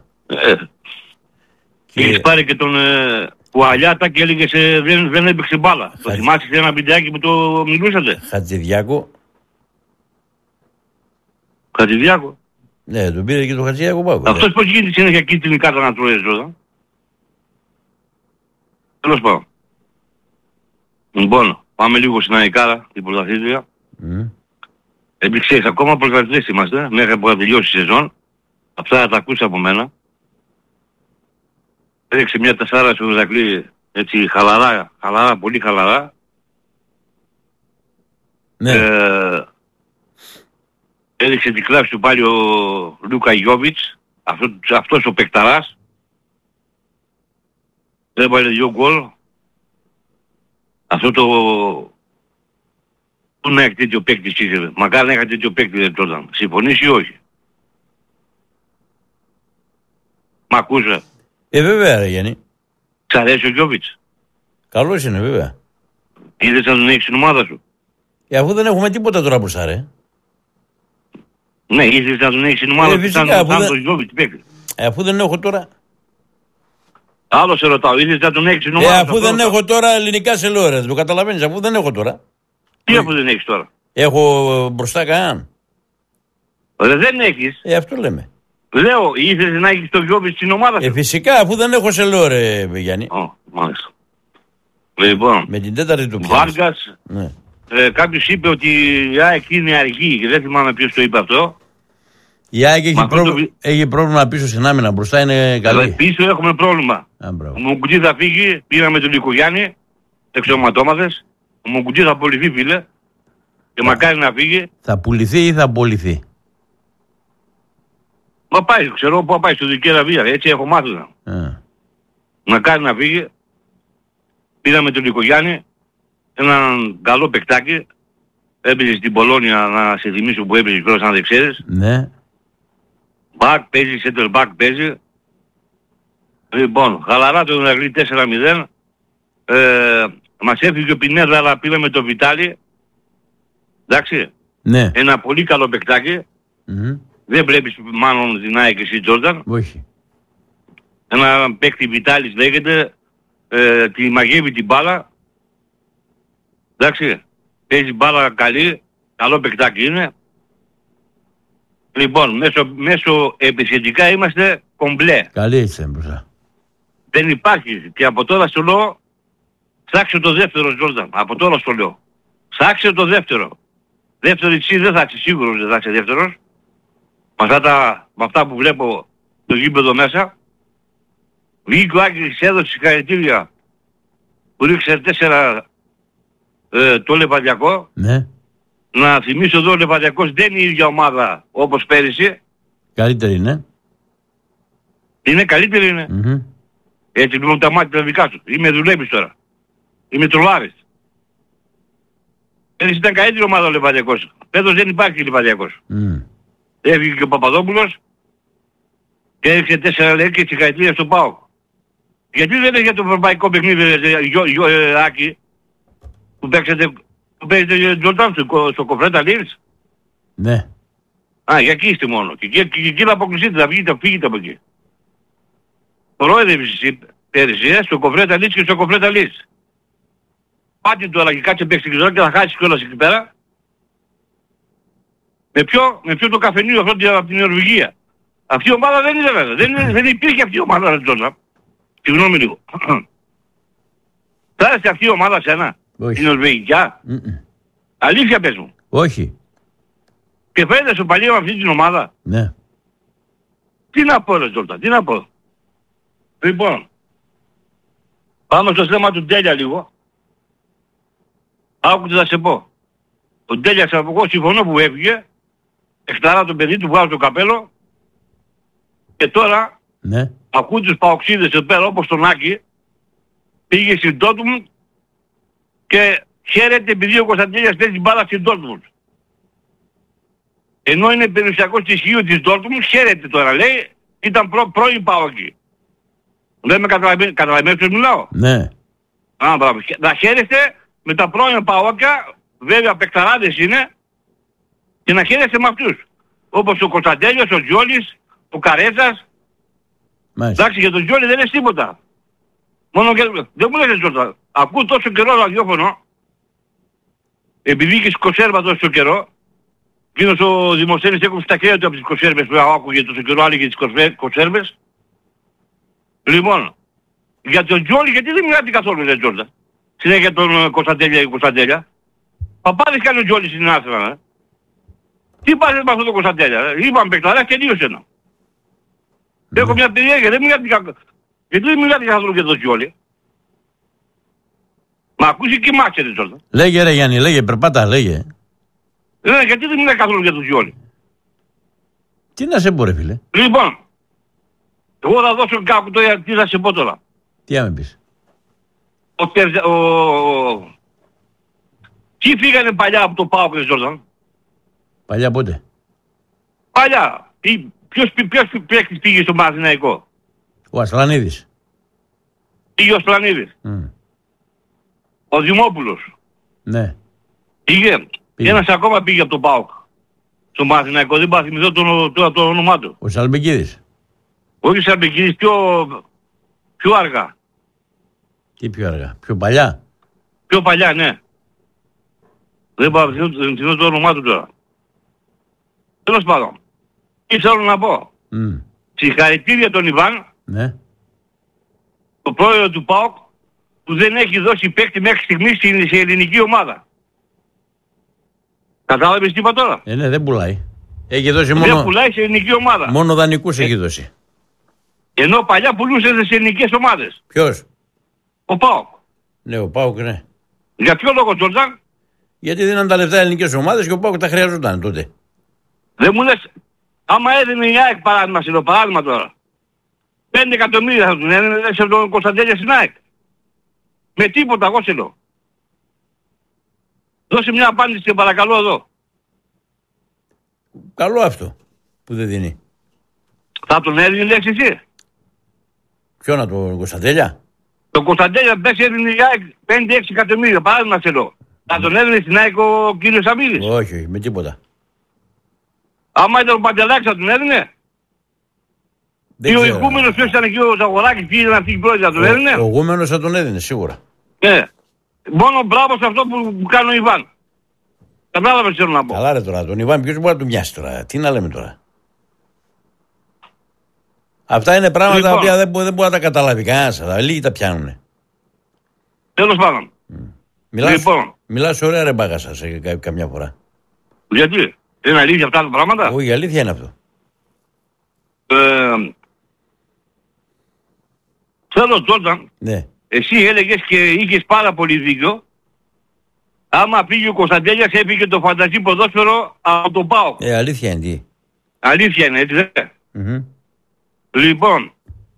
Έχεις πάρει και τον Κουαλιάτα και έλεγες δεν έπαιξε μπάλα. Το θυμάσαι ένα βιντεάκι που το μιλούσατε. Χατζηδιάκο. Χατζηδιάκο. Ναι, τον πήρε και τον Χατζηδιάκο Πάκο. Αυτός πώς γίνεται συνέχεια κίτρινη κάρτα να τρώει ζώα. Τέλος πάντων. Λοιπόν, πάμε λίγο στην Αϊκάρα, την πρωταθλήτρια. Ξέρεις, ακόμα πρωταθλητές είμαστε, μέχρι που θα τελειώσει η σεζόν. Αυτά θα τα ακούσει από μένα. Έδειξε μια 4 στο Ηρακλή, έτσι χαλαρά, πολύ χαλαρά. Ναι. Έδειξε την κλάψη του πάλι ο Λούκα Γιόβιτς, αυτός ο παικταράς. Έβαλε 2 γκολ. Αυτό το... Πού να έχει τέτοιο παίκτη σύγχρονο. Μακάρι να είχα τέτοιο παίκτη δεν τότε. Συμφωνείς ή όχι. Μ' ακούσε. Βέβαια ρε Γιάννη. Σ' αρέσει ο Γιόβιτς. Καλός είναι βέβαια. Είδες να τον έχεις στην ομάδα σου. Αφού δεν έχουμε τίποτα τώρα μπροστά ρε. Ναι, ήθελες να τον έχεις στην ομάδα σου σαν τον Γιόβιτς παίκτη. Αφού δεν έχω τώρα. Άλλο σε ρωτάω, ήθελες να τον έχεις στην ομάδα σου. Αφού δεν έχω τώρα ελληνικά σε λέω ρε. Το καταλαβαίνεις, αφού δεν έχω τώρα. Τι αφού δεν έχεις τώρα. Έχω μπροστά κανέναν. Δεν έχεις. Αυτό λέμε. Λέω, ήθελες να έχεις τον Γιόβιτς στην ομάδα σου. Φυσικά, αφού δεν έχω σε λέω ρε Γιάννη. Μάλιστα. Λοιπόν, με την τέταρτη του Βάργας, ναι. Κάποιος είπε ότι η ΑΕΚ είναι αργή και δεν θυμάμαι ποιος το είπε αυτό. Η ΑΕΚ έχει πρόβλημα πίσω στην άμυνα, μπροστά είναι καλή. Πίσω έχουμε πρόβλημα. Ο Μουγκουτί θα φύγει, πήραμε τον Λυκογιάννη, εξωματώμαθες. Ο Μουγκουτί θα απολυθεί φίλε και μακάρι να φύγει. Θα πουληθεί ή θα απολυθεί. Μα πάει, ξέρω πού πάει, στο Δικέρα Βία, έτσι έχω μάθει. Μακάρι να φύγει. Πήραμε τον Λυκογιάννη, έναν καλό παικτάκι. Έπαιζε στην Πολώνια, να σε θυμίσω που έπαιζε κιόλας αν δεν ξέρεις. Ναι. Μπακ παίζει, center back παίζει. Λοιπόν, χαλαρά το Ηρακλή 4-0. Μας έφυγε ο Πινέδα, αλλά πήραμε το Βιτάλι. Εντάξει. Ναι. Ένα πολύ καλό παικτάκι. Δεν βλέπεις μάλλον την ΑΕΚ εσύ Τζόρνταν. Όχι. Ένα παίκτη Βιτάλης λέγεται. Τη μαγεύει την μπάλα. Εντάξει. Παίζει μπάλα καλή. Καλό παικτάκι είναι. Λοιπόν, μέσω επιθετικά είμαστε κομπλέ. Καλή έτσι μπροστά. Δεν υπάρχει. Και από τώρα στο λέω, ψάξε το δεύτερο Τζόρνταν. Από τώρα στο λέω. Ψάξε το δεύτερο. Δεύτερο εσύ δεν θα είσαι σίγουρος, δεν θα είσαι δεύτερος. Με αυτά που βλέπω το γήπεδο μέσα. Βγήκε ο Άκης, έδωσε συγχαρητήρια που ρίξε 4 το Λεβαδιακό. Ναι. Να θυμίσω εδώ ο Λεβαδιακός δεν είναι η ίδια ομάδα όπως πέρυσι. Καλύτερη είναι. Είναι καλύτερη είναι. Έτσι λοιπόν τα μάτια τα δικά σου. Είμαι δουλεύεις τώρα. Είμαι τρολάρης. Πέρυσι ήταν καλύτερη ομάδα ο Λεβαδιακός. Φέτος δεν υπάρχει Λεβαδιακός. Έφυγε και ο Παπαδόπουλος και έριξε 4 λέει και συγχαρητήρια στο ΠΑΟΚ. Γιατί δεν έχει το ευρωπαϊκό παιχνίδι Άκη που παίξετε Τζορντάν στο Κοφρέτα Λίρς. Ναι. Για εκεί είστε μόνο. Και εκεί να αποκλειστείτε, θα φύγετε από εκεί. Πρόεδρευες εσύ πέρυσι στο Κοφρέτα Λίρς και στο Κοφρέτα Λίρς. Πάτε τώρα και κάτσε παίξτε και τώρα και θα χάσεις κιόλας εκεί πέρα. Με ποιο το καφενείο αυτό από την Νορβηγία. Αυτή η ομάδα δεν είναι βέβαια. Δεν υπήρχε αυτή η ομάδα Τζόρνταν. Συγγνώμη λίγο. Θα έρθει αυτή η ομάδα σένα. Όχι. Η Νορβηγικιά. Αλήθεια πες μου. Όχι. Και φαίνεται στο παλιό με αυτή την ομάδα. Ναι. Τι να πω ρε Τζόρνταν, τι να πω. Λοιπόν. Πάμε στο θέμα του Ντέλια λίγο. Άκου τι θα σε πω. Ο Ντέλια εγώ συμφωνώ που έφυγε. Εκταρά το παιδί του, βγάζει το καπέλο. Και τώρα ναι. Ακούω τους παοξίδες εδώ πέρα όπως τον Άκη. Πήγε στην Dortmund και χαίρεται επειδή ο Κωνσταντέλιας παίζει μπάλα στην Dortmund. Ενώ είναι περιουσιακός στοιχείο της Dortmund, χαίρεται τώρα λέει, ήταν πρώην ΠΑΟΚη. Δεν με καταλαβαίνεις ποιος μιλάω. Ναι. Μπράβο. Να χαίρεστε με τα πρώην ΠΑΟΚια, βέβαια παικταράδες είναι, Και να χαίρεσαι με αυτούς. Όπως ο Κωνσταντέλιος, ο Τζιόλης, ο Καρέτσας. Εντάξει, για τον Τζιόλη δεν είναι τίποτα. Μόνο και... Δεν μου λες Τζόρτα. Ακούω τόσο καιρό ραδιόφωνο. Επειδή είχες κοσέρβα τόσο καιρό. Εκείνος ο Δημοσθένης έκοψε τα χέρια του από τις κοσέρβες που άκουγε τόσο καιρό, άλλοι τις κοσέρβες. Λοιπόν, για τον Τζιόλη γιατί δεν μιλάτε καθόλου ρε Τζόρτα. Συνέχεια τον Κωνσταντέλια ή Κωνσταντέλια. Παπάδες κάνει ο Τζιόλης στην Άστρα. Τι πας με αυτόν τον Κωνσταντέλια. Είπαμε παικταράς και τελείωσε ένα. Έχω μια περιέργεια, δεν μιλάτε καθόλου. Γιατί δεν μιλάτε καθόλου για τον Τζιόλη. Μα ακούσει και μάξε ρε Τζόρτα. Λέγε ρε Γιάννη, λέγε, περπάτα, λέγε. Γιατί δεν μιλάει καθόλου για τον Τζιόλη. Τι να σε πω ρε φίλε. Λοιπόν, εγώ θα δώσω κάπου το τι θα σε πω τώρα. Τι άμε πεις. Τι φύγανε παλιά από το ΠΑΟΚ, Τζόρταν. Παλιά πότε. Παλιά. Ποιος παίκτης πήγε στο Παναθηναϊκό. Ο Ασλανίδης. Πήγε ο Ασλανίδης. Ο Δημόπουλος. Ναι. Πήγε. Ένας ακόμα πήγε από το ΠΑΟΚ. Στο Παναθηναϊκό. Δεν πάω να θυμηθώ το όνομά του. Ο Σαλμπικίδης. Όχι Σαλμπικίδης, πιο αργά. Τι πιο αργά. Πιο παλιά. Πιο παλιά, ναι. Δεν πάω να θυμηθώ το όνομά του τώρα. Τέλος πάντων. Τι θέλω να πω. Συγχαρητήρια τον Ιβάν. Ναι. Το πρόεδρο του ΠΑΟΚ που δεν έχει δώσει παίκτη μέχρι στιγμής σε ελληνική ομάδα. Κατάλαβες τι είπα τώρα. Ναι, δεν πουλάει. Έχει δώσει μόνο... Δεν πουλάει σε ελληνική ομάδα. Μόνο δανεικούς έχει δώσει. Ενώ παλιά πουλούσε σε ελληνικές ομάδες. Ποιος? Ο ΠΑΟΚ. Ναι, ο ΠΑΟΚ, ναι. Για ποιο λόγο Τζόρνταν? Γιατί δίναν τα λεφτά ελληνικές ομάδες και ο ΠΑΟΚ τα χρειαζόταν τότε. Δεν μου λες, άμα έδινε η ΑΕΚ παράδειγμα τώρα. 5 εκατομμύρια θα του έδινε σε τον Κωνσταντέλια στην ΑΕΚ. Με τίποτα, εγώ σε λέω. Δώσε μια απάντηση και παρακαλώ εδώ. Καλό αυτό που δεν δίνει. Θα τον έδινε λέξη εσύ. Ποιο να τον Κωνσταντέλια? Τον Κωνσταντέλια πες έδινε η ΑΕΚ 5-6 εκατομμύρια, παράδειγμα σε λέω. Θα τον έδινε στην ΑΕΚ ο κύριος Σαμίδης. Όχι, με τίποτα. Άμα ήταν ο Παντελάκης θα τον έδινε. Ή ο ηγούμενος ποιος ήταν εκεί ο Ζαγοράκης, ποιοι ήταν αυτοί οι πρόεδροι θα τον έδινε. Ο ηγούμενος θα τον έδινε σίγουρα. Ναι. Μόνο μπράβο σε αυτό που κάνει ο Ιβάν. Κατάλαβες θέλω να πω. Καλά ρε τώρα, τον Ιβάν ποιος μπορεί να του μοιάσει τώρα. Τι να λέμε τώρα. Αυτά είναι πράγματα τα οποία δεν μπορεί να τα καταλάβει κανένας. Λίγοι τα πιάνουνε. Τέλος πάντων. Μιλάς ωραία ρε μπάγασα σε καμιά φορά. Γιατί? Είναι αλήθεια αυτά τα πράγματα? Όχι, η αλήθεια είναι αυτό. Θέλω Τζόρνταν. Ναι. Εσύ έλεγες και είχες πάρα πολύ δίκιο. Άμα πήγε ο Κωνσταντέλιας έφυγε το φανταζή ποδόσφαιρο από τον ΠΑΟΚ. Αλήθεια είναι τι. Αλήθεια είναι έτσι δεν? Λοιπόν,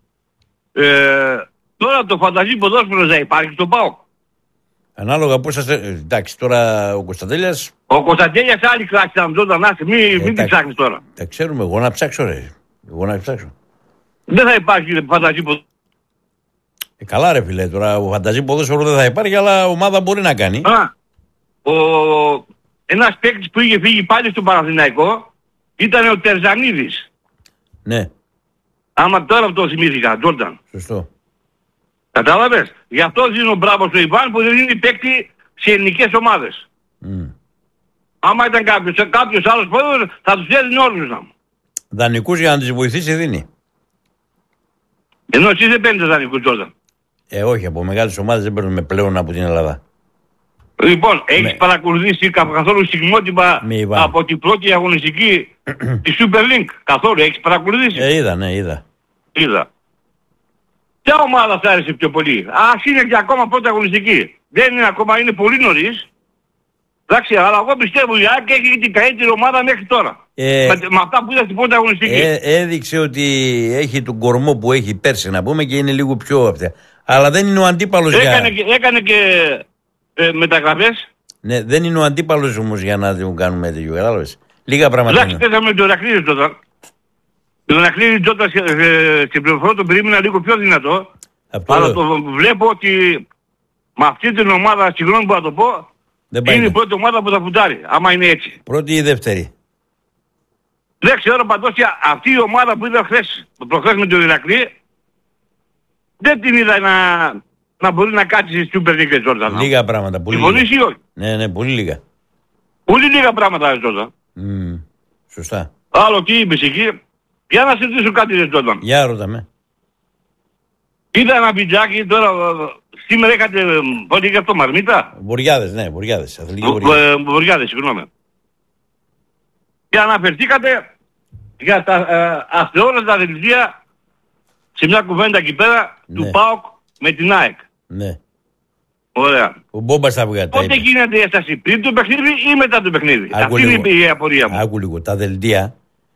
τώρα το φανταζή ποδόσφαιρο δεν υπάρχει στον ΠΑΟΚ. Ανάλογα πώς σας... Εντάξει τώρα ο Κωνσταντέλιας... Ο Κωνσταντέλιας άλλη κλάση θα Τζόρνταν, μην την ψάχνεις τώρα. Τα ξέρουμε, εγώ να ψάξω ρε. Εγώ να ψάξω. Δεν θα υπάρχει φανταζή ποδόσφαιρο. Καλά ρε φίλε, τώρα ο φανταζή ποδόσφαιρο δεν θα υπάρχει, αλλά ομάδα μπορεί να κάνει. Ένας παίκτης που είχε φύγει πάλι στο Παναθηναϊκό ήταν ο Τερζανίδης. Ναι. Άμα τώρα το θυμήθηκα, Τζόρνταν. Σωστό. Κατάλαβες. Γι' αυτό δίνω μπράβο στο Ιβάν που δεν δίνει παίκτη σε ελληνικές ομάδες. Άμα ήταν κάποιος άλλος πρόεδρος θα τους έδινε όλους να. Δανεικούς για να τις βοηθήσει δίνει. Ενώ εσείς δεν παίρνετε δανεικούς Τζόρνταν. Όχι, από μεγάλες ομάδες δεν παίρνουμε πλέον από την Ελλάδα. Λοιπόν, έχεις παρακολουθήσει καθόλου στιγμότυπα από την πρώτη αγωνιστική τη Super League? Καθόλου, έχεις παρακολουθήσει? Είδα, ναι, είδα. Ποια ομάδα θα άρεσε πιο πολύ? Ας είναι και ακόμα πρώτη αγωνιστική. Δεν είναι ακόμα, είναι πολύ νωρίς. Εντάξει, αλλά εγώ πιστεύω η ΑΕΚ έχει την καλύτερη ομάδα μέχρι τώρα. Με αυτά που είδα στην πρώτη αγωνιστική. Έδειξε ότι έχει τον κορμό που έχει πέρσι να πούμε και είναι λίγο πιο αυτά. Αλλά δεν είναι ο αντίπαλος Έκανε και μεταγραφές. Ναι, δεν είναι ο αντίπαλος όμως για να τον κάνουμε τέτοιο, κατάλαβες. Λίγα πράγματα. Εντάξει, πέσαμε τον Ηρακλήδη τότε. Τον Ηρακλήδη τότε στην πληροφορία τον περίμενα λίγο πιο δυνατό. Αλλά το βλέπω ότι με αυτή την ομάδα, συγγνώμη που θα το πω, είναι η πρώτη ομάδα που θα φουντάρει, άμα είναι έτσι. Πρώτη ή δεύτερη? Δεν ξέρω πάντως αυτή η ομάδα που είδα προχθές με τον Ηρακλή, δεν την είδα να μπορεί να κάτσει στη Super League Τζόρνταν. Λίγα πράγματα. Συμφωνείς ή όχι? Ναι, πολύ λίγα. Πολύ λίγα πράγματα Τζόρνταν. Σωστά. Άλλο τι είπες εκεί. Για να συζητήσω κάτι Τζόρνταν. Για ρωτάμε. Είδα ένα βιντεάκι τώρα, σήμερα είχατε, πότε είχε αυτό, Μαρμίτα. Βορειάδες, ναι, Βορειάδες. Βορειάδες, συγγνώμη. Και αναφερθήκατε για τα αθεώραστα δελτία σε μια κουβέντα εκεί πέρα του ΠΑΟΚ με την ΑΕΚ. Ναι. Ωραία. Ο Μπόμπας τα βγάλει. Πότε γίνεται η έσταση, πριν το παιχνίδι ή μετά το παιχνίδι? Αυτή είναι η απορία μου. Άκου λίγο. Τα δελτία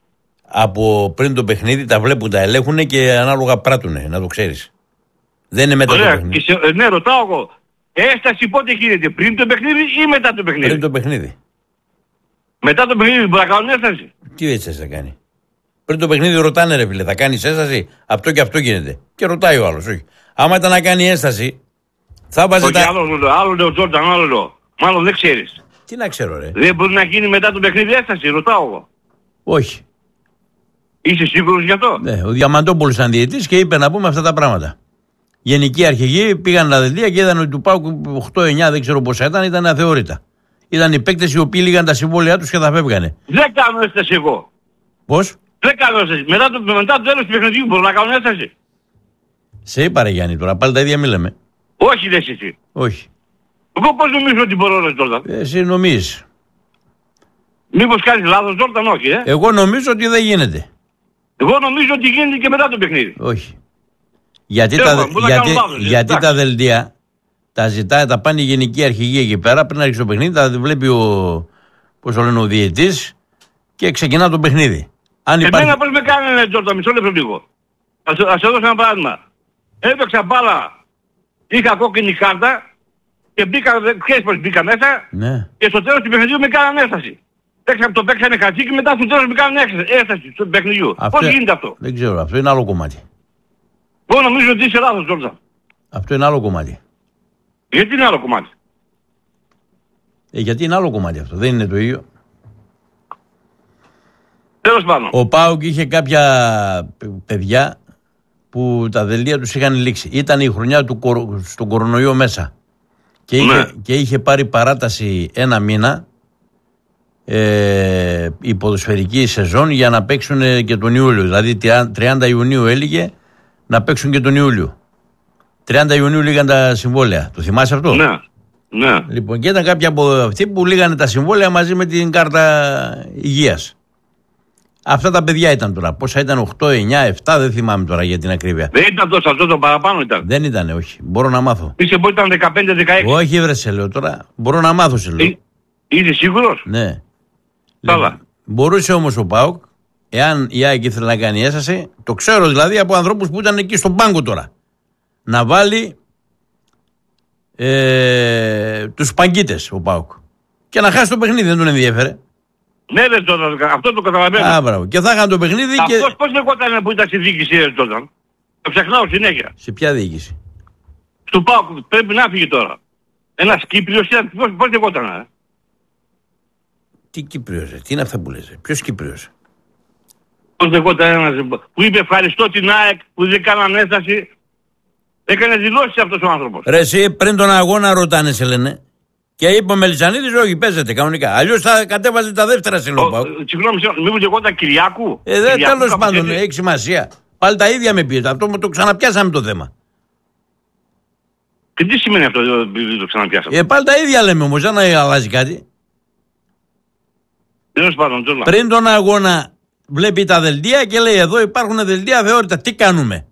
από πριν το παιχνίδι τα βλέπουν, τα ελέγχουν και ανάλογα πράττουνε, να το ξέρεις. Δεν είναι μετά το παιχνίδι. Ναι, ρωτάω εγώ. Έσταση πότε γίνεται, πριν το παιχνίδι ή μετά το παιχνίδι? Πριν το παιχνίδι. Μετά το παιχνίδι μπορεί να κάνουν έσταση. Τι έτσι θα κάνει? Πριν το παιχνίδι ρωτάνε, ρε φίλε, θα κάνει έσταση? Αυτό και αυτό γίνεται. Και ρωτάει ο άλλος, όχι. Άμα ήταν να κάνει έσταση, θα βάζει. Όχι, άλλο λέω Τζόρνταν, άλλο λέω. Μάλλον δεν ξέρεις. Τι να ξέρω, ρε. Δεν μπορεί να γίνει μετά το παιχνίδι έσταση, ρωτάω εγώ. Όχι. Είσαι σίγουρος γι' αυτό? Ναι, ο Διαμαντόπουλος ήταν διαιτητής και είπε να πούμε αυτά τα πράγματα. Γενικοί αρχηγοί πήγαν τα δελτία και είδαν ότι του ΠΑΟΚ 8-9, δεν ξέρω πόσα ήταν αθεώρητα. Ήταν οι παίκτες οι οποίοι λύγαν τα συμβόλαιά τους και θα φεύγανε. Δεν κάνω έσταση εγώ. Πώς? Δεν κάνω έσταση. Μετά το τέλος του παιχνιδιού μπορώ να κάνω έσταση. Σε είπα, ρε Γιάννη, τώρα πάλι τα ίδια μιλάμε. Όχι, δεν είσαι εσύ. Όχι. Εγώ πώς νομίζω ότι μπορώ, ρε Τζόρνταν? Εσύ νομίζεις. Μήπως κάνεις λάθος, Τζόρνταν? Όχι, Εγώ νομίζω ότι δεν γίνεται. Εγώ νομίζω ότι γίνεται και μετά το παιχνίδι. Όχι. Γιατί τα δελτία τα ζητάει, τα πάνε οι γενικοί αρχηγοί εκεί πέρα, πριν να ρίξει το παιχνίδι, τα βλέπει ο διαιτητής και ξεκινά το παιχνίδι. Εμένα πώς με κάνει, Τζόρνταν, μισό λεπτό λίγο. Ας σε δώσω ένα παράδειγμα. Έπαιξα μπάλα, είχα κόκκινη κάρτα και μπήκα μέσα, ναι. Και στο τέλος του παιχνιδιού με κάνανε έσταση. Το παίξανε χαρτί και μετά στο τέλος με κάνανε έσταση στο παιχνιδιού. Πώς γίνεται αυτό? Δεν ξέρω, αυτό είναι άλλο κομμάτι. Εγώ νομίζω ότι είσαι λάθος, Τζόρνταν. Αυτό είναι άλλο κομμάτι. Γιατί είναι άλλο κομμάτι? Γιατί είναι άλλο κομμάτι αυτό, δεν είναι το ίδιο. Τέλος πάντων. Ο ΠΑΟΚ είχε κάποια παιδιά που τα δελτία τους είχαν λήξει. Ήταν η χρονιά στον κορονοϊό μέσα. Και είχε πάρει παράταση ένα μήνα η ποδοσφαιρική σεζόν για να παίξουν και τον Ιούλιο. Δηλαδή 30 Ιουνίου έλεγε να παίξουν και τον Ιούλιο. 30 Ιουνίου λίγαν τα συμβόλαια. Το θυμάσαι αυτό? Ναι. Ναι. Λοιπόν, και ήταν κάποιοι από αυτοί που λίγανε τα συμβόλαια μαζί με την κάρτα υγείας. Αυτά τα παιδιά ήταν τώρα. Πόσα ήταν, 8, 9, 7, δεν θυμάμαι τώρα για την ακρίβεια. Δεν ήταν τόσο, αυτό το παραπάνω ήταν. Δεν ήταν, όχι. Μπορώ να μάθω. Είσαι που ήταν 15-16. Όχι, βρε, σε λέω τώρα. Μπορώ να μάθω, σε λέω. Είσαι σίγουρος? Ναι. Καλά. Μπορούσε όμως ο ΠΑΟΚ, εάν η ΑΕΚ ήθελε να κάνει έσταση, το ξέρω δηλαδή από ανθρώπους που ήταν εκεί στον πάγκο τώρα, να βάλει τους παγκίτες ο ΠΑΟΚ και να χάσει το παιχνίδι, δεν τον ενδιέφερε. Ναι, δεν αυτό το καταλαβαίνω. Μπράβο. Και θα είχαν το παιχνίδι. Αυτός πώς λεγόταν που ήταν στη διοίκηση τότε? Το ξεχνάω συνέχεια. Σε ποια διοίκηση? Του ΠΑΟΚ, πρέπει να φύγει τώρα. Ένας Κύπριος ήταν, πώς λεγόταν? Τι Κύπριος, τι είναι αυτά που λες? Ποιος Κύπριος? Πώς λεγόταν ένας που είπε ευχαριστώ την ΑΕΚ που δεν κάνανε έσταση? Έκανε δηλώσεις αυτός ο άνθρωπος. Ρε εσύ, πριν τον αγώνα ρωτάνε, σε λένε. Και είπε ο Μελισσανίδης, όχι, παίζεται κανονικά. Αλλιώς θα κατέβαζε τα δεύτερα σε λόγο. Συγγνώμη, μήπως λεγόταν Κυριάκου? Τέλος πάντων, έχει σημασία. Πάλι τα ίδια με πήρε. Αυτό το ξαναπιάσαμε το θέμα. Και τι σημαίνει αυτό το ξαναπιάσαμε? Πάλι τα ίδια λέμε όμως, δεν αλλάζει κάτι. Τέλος πάντων, πριν τον αγώνα βλέπει τα δελτία και λέει εδώ υπάρχουν δελτία θεώρητα. Τι κάνουμε?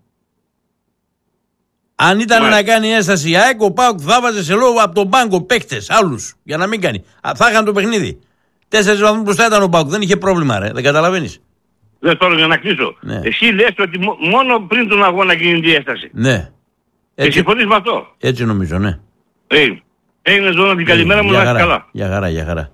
Αν ήταν να κάνει έσταση η ΑΕΚ, ο ΠΑΟΚ θα βάζε σε λόγο από τον πάγκο παίκτες άλλους για να μην κάνει. Θα είχαν το παιχνίδι. 4 βαθμούς μπροστά ήταν ο ΠΑΟΚ. Δεν είχε πρόβλημα, ρε. Δεν καταλαβαίνεις? Δεν τώρα για να κλείσω. Ναι. Εσύ λες ότι μόνο πριν τον αγώνα γίνει η έσταση. Ναι. Και συμφωνείς με αυτό? Έτσι νομίζω, ναι. Έγινε ζώνα την καλημέρα μου, να είσαι καλά. Για χαρά, για χαρά.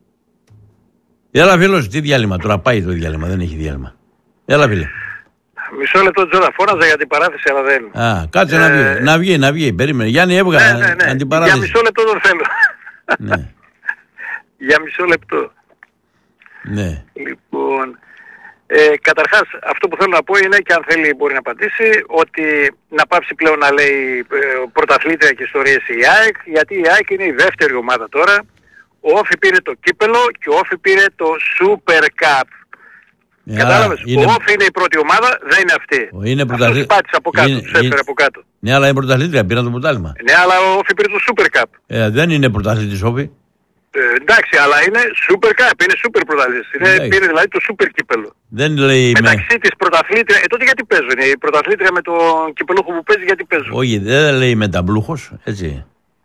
Έλα φίλος, τι διάλειμμα. Τώρα πάει το διάλειμμα, δεν έχει διάλειμμα. Έλα φίλε. Μισό λεπτό, Τζόρα, φώναζα για την παράθεση, αλλά δεν. Κάτσε να βγει, περίμενε. Γιάννη, έβγαλε αντιπαράθεση. Για μισό λεπτό τον θέλω. Ναι. Για μισό λεπτό. Ναι. Λοιπόν, Καταρχάς αυτό που θέλω να πω είναι, και αν θέλει μπορεί να απαντήσει, ότι να πάψει πλέον να λέει πρωταθλήτρια και ιστορίες η ΑΕΚ, γιατί η ΑΕΚ είναι η δεύτερη ομάδα τώρα. Ο Όφη πήρε το κύπελο και ο Όφη πήρε το Super Cup. Κατάλαβες, ο Όφη είναι η πρώτη ομάδα, δεν είναι αυτή. Είναι αυτός πάτησε από κάτω, τους έφερε από κάτω. Ναι, αλλά είναι πρωταθλήτρια, πήραν το πρωτάθλημα. Ναι, αλλά ο Όφη πήρε το Super Cup. Δεν είναι πρωταθλήτης Όφη. Εντάξει, αλλά είναι Super Cup, είναι Super πρωταθλητής. Πήρε δηλαδή το Super κύπελο. Δεν λέει μεταξύ της πρωταθλήτρια, τότε γιατί παίζουν, η πρωταθλήτρια με τον κυπελούχο που παίζει, γιατί παίζουν. Όχι, δεν λέει μεταμπλούχος, έτσι.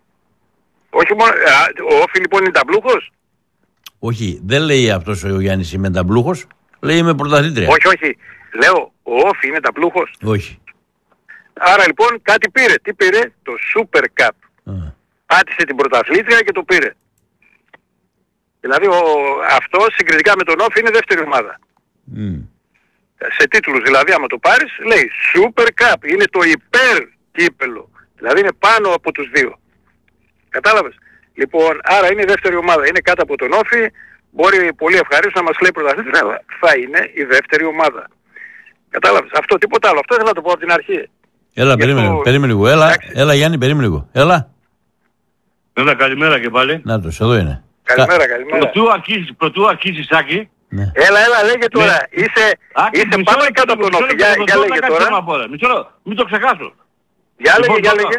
Όχι μόνο, ο Όφη λοιπόν είναι ταμπλούχος. Όχι, δεν λέει αυτός ο Γιάννης είμαι ταμπλούχος, λέει είμαι πρωταθλήτρια. Όχι, λέω ο Όφη είναι ταμπλούχος. Όχι. Άρα λοιπόν κάτι πήρε, τι πήρε, το Super Cup. Πάτησε την πρωταθλήτρια και το πήρε. Δηλαδή αυτό συγκριτικά με τον Όφη είναι δεύτερη ομάδα. Σε τίτλους δηλαδή άμα το πάρεις λέει Super Cup, είναι το υπέρ κύπελο. Δηλαδή είναι πάνω από τους δύο. Κατάλαβες. Λοιπόν, άρα είναι η δεύτερη ομάδα, είναι κάτω από τον Όφη. Μπορεί πολύ ευχαρίστως να μας λέει πρωταθλήτρια, αλλά θα είναι η δεύτερη ομάδα. Κατάλαβες. Αυτό, τίποτα άλλο. Αυτό ήθελα να το πω από την αρχή. Έλα, περίμενε λίγο. Έλα Γιάννη, περίμενε λίγο. Έλα, καλημέρα και πάλι. Να τους, εδώ είναι. Καλημέρα. Πρωτού αρχίσεις, Άκη. Ναι. Έλα, λέγε τώρα. Είσαι πάνω κάτω από τον Όφη. Για λέγε τώρα. Μην το ξεχάσω. Για λέγε.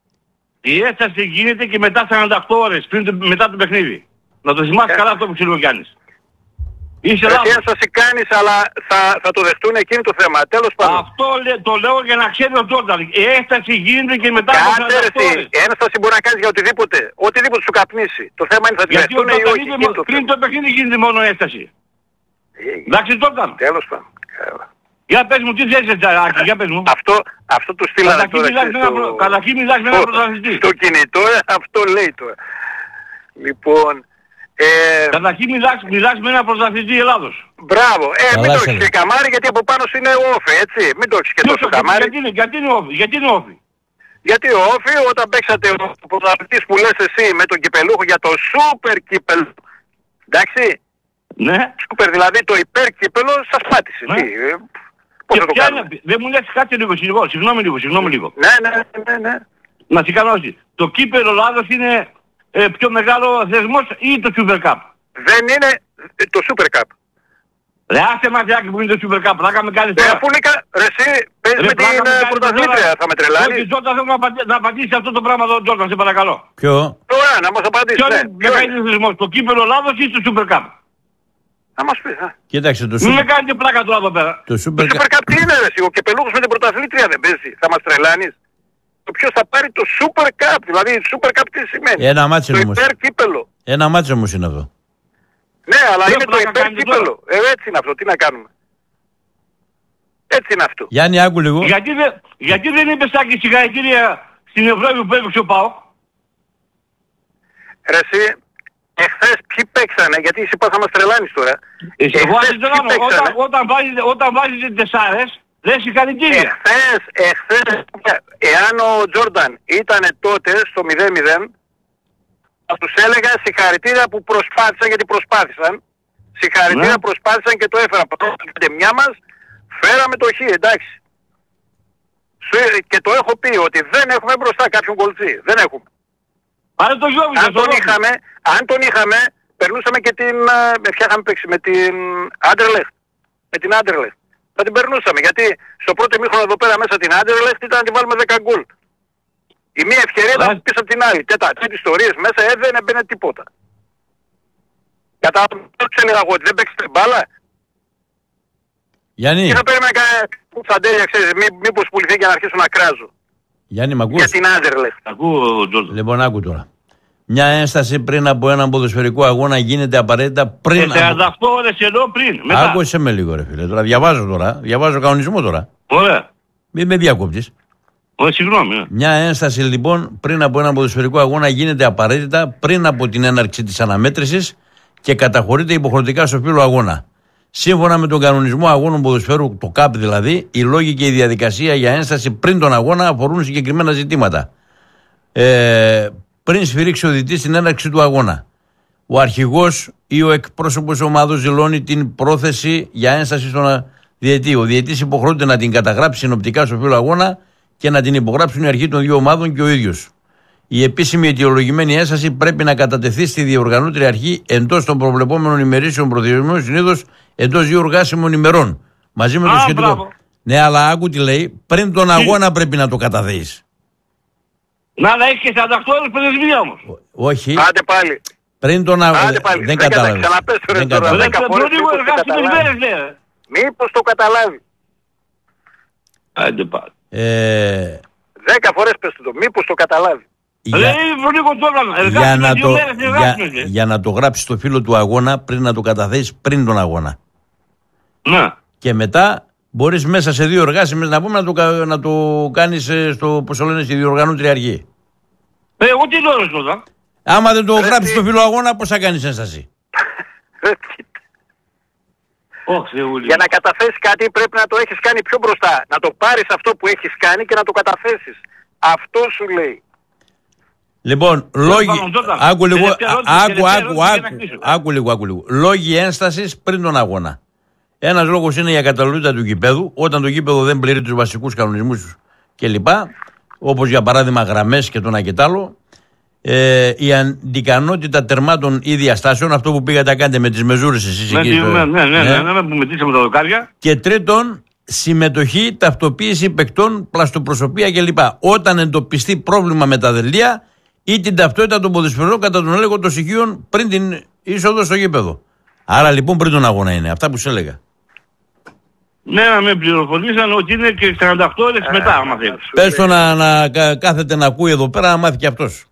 Η έσταση γίνεται και μετά 48 ώρες μετά το παιχνίδι. Να το θυμάσαι καλά αυτό που ξέρει ο Γιάννης. Είσαι λάθος. Εσύ έσταση κάνεις, αλλά θα το δεχτούν εκείνη το θέμα. Τέλος πάντων. Αυτό το λέω για να ξέρει ο Τζόρνταν. Η έσταση γίνεται και μετά από 48 ώρες. Ένσταση μπορεί να κάνεις για οτιδήποτε. Οτιδήποτε σου καπνίσει. Το θέμα είναι θα τη δεχτούν ή όχι. Πριν το παιχνίδι γίνεται μόνο έσταση. Εντάξει Τζόρνταν. Τέλος πάντων. Για πες μου, τι θες Άκη, για πες μου. Αυτό του στείλανε τώρα. Καταρχήν μιλάς με έναν πρωταθλητή. Στο κινητό αυτό λέει τώρα. Λοιπόν... Καταρχήν μιλάς με έναν πρωταθλητή Ελλάδος. Μπράβο. Μην το έχεις και καμάρι γιατί από πάνω σου είναι ο Όφη, έτσι. Μην το έχεις και τόσο καμάρι. Γιατί είναι Όφη. Γιατί ο Όφη όταν παίξατε ο πρωταθλητής που λες εσύ με τον κυπελούχο για το Super κύπελο. Εντάξει. Ναι. Super δηλαδή το υπέρ κύπελο σας πάτησε. Ναι. Πώς θα το κάνουμε. Δεν μου λες κάτι λίγο, συγγνώμη λίγο. Ναι. Να σε κάνω όχι. Το κύπελο Ελλάδος είναι πιο μεγάλο θεσμός ή το Super Cup. Δεν είναι το Super Cup. Ρε άσε μαθιάκι που είναι το Super Cup, θα κάνουμε κάτι τώρα. Αφού είναι ρε εσύ παίζεις με την πρωταθλήτρια, θα με τρελάνεις. Όχι Τζόρνταν θέλω να απαντήσει αυτό το πράγμα εδώ Τζόρνταν, σε παρακαλώ. Ποιο? Ωραία, να μας απαντήσεις. Ποιο είναι μεγαλύτερος θεσμός, το κύπελο Ελλάδος ή το Super Cup. Να μας πεις. Κοίταξε το Μην με κάνετε πλάκα τώρα εδώ πέρα. Το Super Cup τι είναι ρε εσύ, ο κεπελούχος με την πρωταθλήτρια δεν παίζει, θα μας τρελάνεις. Το ποιος θα πάρει το Super Cup, δηλαδή Super Cup τι σημαίνει. Ένα μάτσο όμως. Το υπέρ κύπελο. Ένα μάτσο όμως είναι αυτό. Ναι, αλλά είναι το υπέρ κύπελο. Έτσι είναι αυτό, τι να κάνουμε. Έτσι είναι αυτό. Γιάννη, άκου λίγο. Γιατί δεν είπες Άκη συγχαρητήρια στην Ευρώπη που έπαιξε ο ΠΑΟΚ. Ρε εσύ, εχθές ποιοι παίξανε, γιατί εσύ πας να μας τρελάνεις τώρα. Εγώ όταν βάζεις τεσσάρες, λες συγχαρητήρια. Εχθές, εάν ο Τζόρνταν ήταν τότε στο 0-0, θα τους έλεγα συγχαρητήρια που προσπάθησαν, γιατί προσπάθησαν. Συγχαρητήρια προσπάθησαν και το έφεραν. Πρώτα μια μας, φέραμε το χ, εντάξει. Και το έχω πει ότι δεν έχουμε μπροστά κάποιον κολτσί. Δεν έχουμε. Αν τον είχαμε, περνούσαμε και την... ποια είχαμε παίξει, με την Άντερλεχτ. Με την Άντερλεχτ. Θα την περνούσαμε, γιατί στο πρώτο ημίχρονο εδώ πέρα μέσα την Άντερλεχτ ήταν να την βάλουμε 10 γκολ. Η μία ευκαιρία ήταν πίσω από την άλλη. Τέτοιες ιστορίες μέσα δεν έμπαινε τίποτα. Κατάλαβα τους έλεγα εγώ ότι δεν παίξετε μπάλα. Γιάννη. Τι θα περίμενα κουτσαντέλια, ξέρεις, μήπως πουληθεί για να αρχίσω να κράζω. Γιάννη, μ' ακούς? Για την Άντερλεχτ. Ακούω, Τζόρνταν. Λοιπόν, άκου τώρα. Μια ένσταση πριν από έναν ποδοσφαιρικό αγώνα γίνεται απαραίτητα πριν. 48 ώρες ενώ πριν. Άκουσε με λίγο, ρε φίλε. Τώρα διαβάζω κανονισμό τώρα. Ωραία. Μην με διακόπτεις. Συγγνώμη. Μια ένσταση λοιπόν πριν από έναν ποδοσφαιρικό αγώνα γίνεται απαραίτητα πριν από την έναρξη της αναμέτρησης και καταχωρείται υποχρεωτικά στο φύλλο αγώνα. Σύμφωνα με τον κανονισμό αγώνων ποδοσφαίρου, το ΚΑΠ δηλαδή, οι λόγοι και η διαδικασία για ένσταση πριν τον αγώνα αφορούν συγκεκριμένα ζητήματα. Πριν σφυρίξει ο διαιτητής την έναρξη του αγώνα. ο αρχηγός ή ο εκπρόσωπος ομάδος δηλώνει την πρόθεση για ένσταση στον διαιτητή. Ο διαιτητής υποχρεώται να την καταγράψει συνοπτικά στο φύλλο αγώνα και να την υπογράψουν οι αρχηγοί των δύο ομάδων και ο ίδιος. Η επίσημη αιτιολογημένη ένσταση πρέπει να κατατεθεί στη διοργανώτρια αρχή εντός των προβλεπόμενων ημερήσεων προθεσμιών, συνήθως εντός 2 εργάσιμων ημερών. Μαζί με το σχετικό. Μπράβο. Ναι, αλλά άκου τι λέει. Πριν τον αγώνα πρέπει να το καταθέσεις. Να έχει και 48 ώρες προθεσμία όμως. Όχι. Άντε πάλι. Πριν τον αγώνα. Άντε πάλι. Δεν κατάλαβες. Ξαναπες το ρε Δεν τώρα. κατάλαβες. 10 φορές Λίγο εργάσιμες μέρες λέει. Μήπως το καταλάβει. Άντε πάλι. 10 φορές πες το. Μήπως το καταλάβει. Λέει λίγο τώρα. Για να το γράψεις στο φύλλο του αγώνα πριν να το καταθέσεις πριν τον αγώνα. Ναι. Και μετά μπορείς μέσα σε 2 εργάσιμες να πούμε να το κάνεις στο, πώς το λένε, στη διοργανώτρια αρχή. Εγώ τι λέω τώρα. Άμα δεν το γράψεις στο φύλλο αγώνα, πώς θα κάνεις ένσταση. Για να καταθέσεις κάτι πρέπει να το έχεις κάνει πιο μπροστά. Να το πάρεις αυτό που έχεις κάνει και να το καταθέσεις. Αυτό σου λέει. Λοιπόν, άκου λίγο. Λόγοι ένστασης πριν τον αγώνα. Ένας λόγος είναι η ακαταλληλότητα του γηπέδου, όταν το γήπεδο δεν πληρεί τους βασικούς κανονισμούς κλπ. Όπως για παράδειγμα γραμμές και το ένα και τ' άλλο. Η αντικανότητα τερμάτων ή διαστάσεων, αυτό που πήγατε να κάνετε με τις μεζούρες εσείς εκεί. Ναι, που μετρήσαμε τα δοκάρια. Και τρίτον, συμμετοχή, ταυτοποίηση παικτών, πλαστοπροσωπία κλπ. Όταν εντοπιστεί πρόβλημα με τα δελτία ή την ταυτότητα των ποδοσφαιρών κατά τον έλεγχο των στοιχείων πριν την είσοδο στο γήπεδο. Άρα λοιπόν πριν τον αγώνα είναι αυτά που σου έλεγα. Ναι, να με πληροφορήσαν ότι είναι και 48 ώρες μετά, άμα θέλεις. Πες το να κάθεται να ακούει εδώ πέρα, να μάθει και αυτός.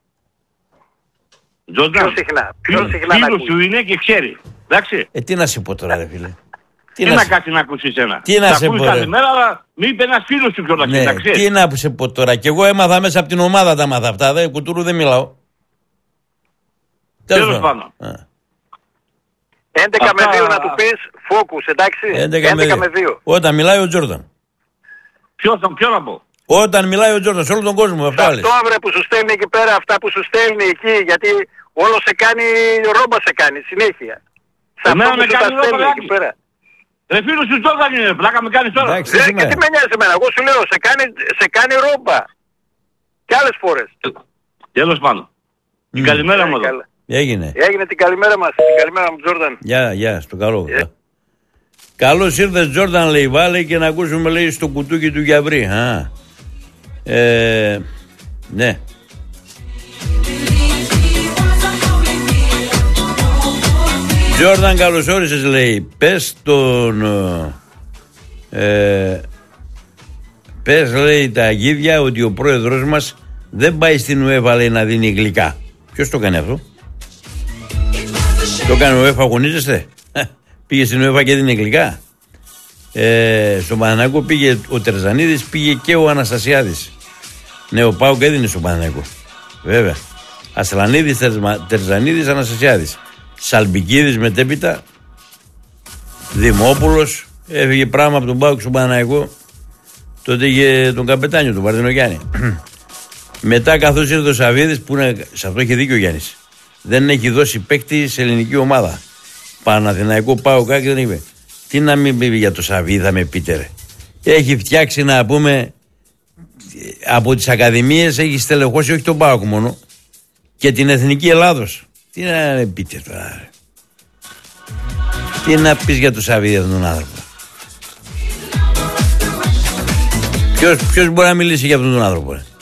Τζόρνταν, Πιο συχνά φίλος σου είναι και ξέρει. Εντάξει. Τι να σε πω τώρα ρε φίλε. Τι να κάτσει να ακούσεις ένα. Τι να σε πω ρε. Καλημέρα, αλλά μην είπε ένας φίλος σου κιόλας. Ναι, τι να σε πω τώρα. Κι εγώ έμαθα μέσα από την ομάδα τα μάθα αυτά. Κουτούρου δεν μιλάω. Τέλος πάντων. 11 με 2 να του πεις focus, εντάξει. 11 με 2. Όταν μιλάει ο Τζόρνταν. Ποιο να πω. Όταν μιλάει ο Τζόρνταν, σε όλο τον κόσμο. Αυτό βρε που σου στέλνει εκεί πέρα, αυτά που σου στέλνει εκεί, γιατί όλο σε κάνει, ρόμπα σε κάνει συνέχεια. Σε αυτό που σου τα στέλνει εκεί πέρα. Ρε φίλος σου Τζόρνταν είναι, πλάκα με κάνεις τώρα. Και τι με νοιάζει εμένα, εγώ σου λέω, σε κάνει ρόμπα. Και άλλες φορές. Τέλος πάντων. Την καλημέρα μου εδώ. Έγινε την καλημέρα μας. Την καλημέρα μου Τζόρνταν. Γεια, στο καλό. Καλώς ήρθες Τζόρνταν λέει, βάλε και να ακούσουμε λέει στο κουτούκι του Γιαβρή. Ναι. Τζόρνταν καλώς όρισες λέει. Πες λέει τα αγίδια ότι ο πρόεδρος μας δεν πάει στην UEFA λέει να δίνει γλυκά. Ποιος το κάνει αυτό? Το κάνει ο UEFA, αγωνίζεστε? Πήγε στην UEFA και δίνει γλυκά. Στο Παναθηναϊκό πήγε ο Τερζανίδης, πήγε και ο Αναστασιάδης. Ναι, ο ΠΑΟΚ έδινε στο Παναθηναϊκό. Βέβαια. Ασλανίδης, Τερζανίδης, Αναστασιάδης. Σαλμπικίδης μετέπειτα. Δημόπουλος. Έφυγε πράγμα από τον ΠΑΟΚ στο Παναθηναϊκό. Τότε είχε τον καπετάνιο, τον Βαρδινό Γιάννη. Μετά καθώς ήρθε ο Σαββίδης, που είναι, σε αυτό έχει δίκιο ο Γιάννης, δεν έχει δώσει παίκτη σε ελληνική ομάδα. Παναθηναϊκό ΠΑΟΚ και δεν είπε. Τι να μην πει για το Σαββίδη, θα με πείτε ρε. Έχει φτιάξει να πούμε από τις ακαδημίες, έχει στελεχώσει όχι τον ΠΑΟΚ μόνο και την Εθνική Ελλάδος. Τι να με πείτε τώρα ρε. Τι να πεις για το Σαββίδη αυτόν τον άνθρωπο. Ποιος μπορεί να μιλήσει για αυτόν τον άνθρωπο ρε.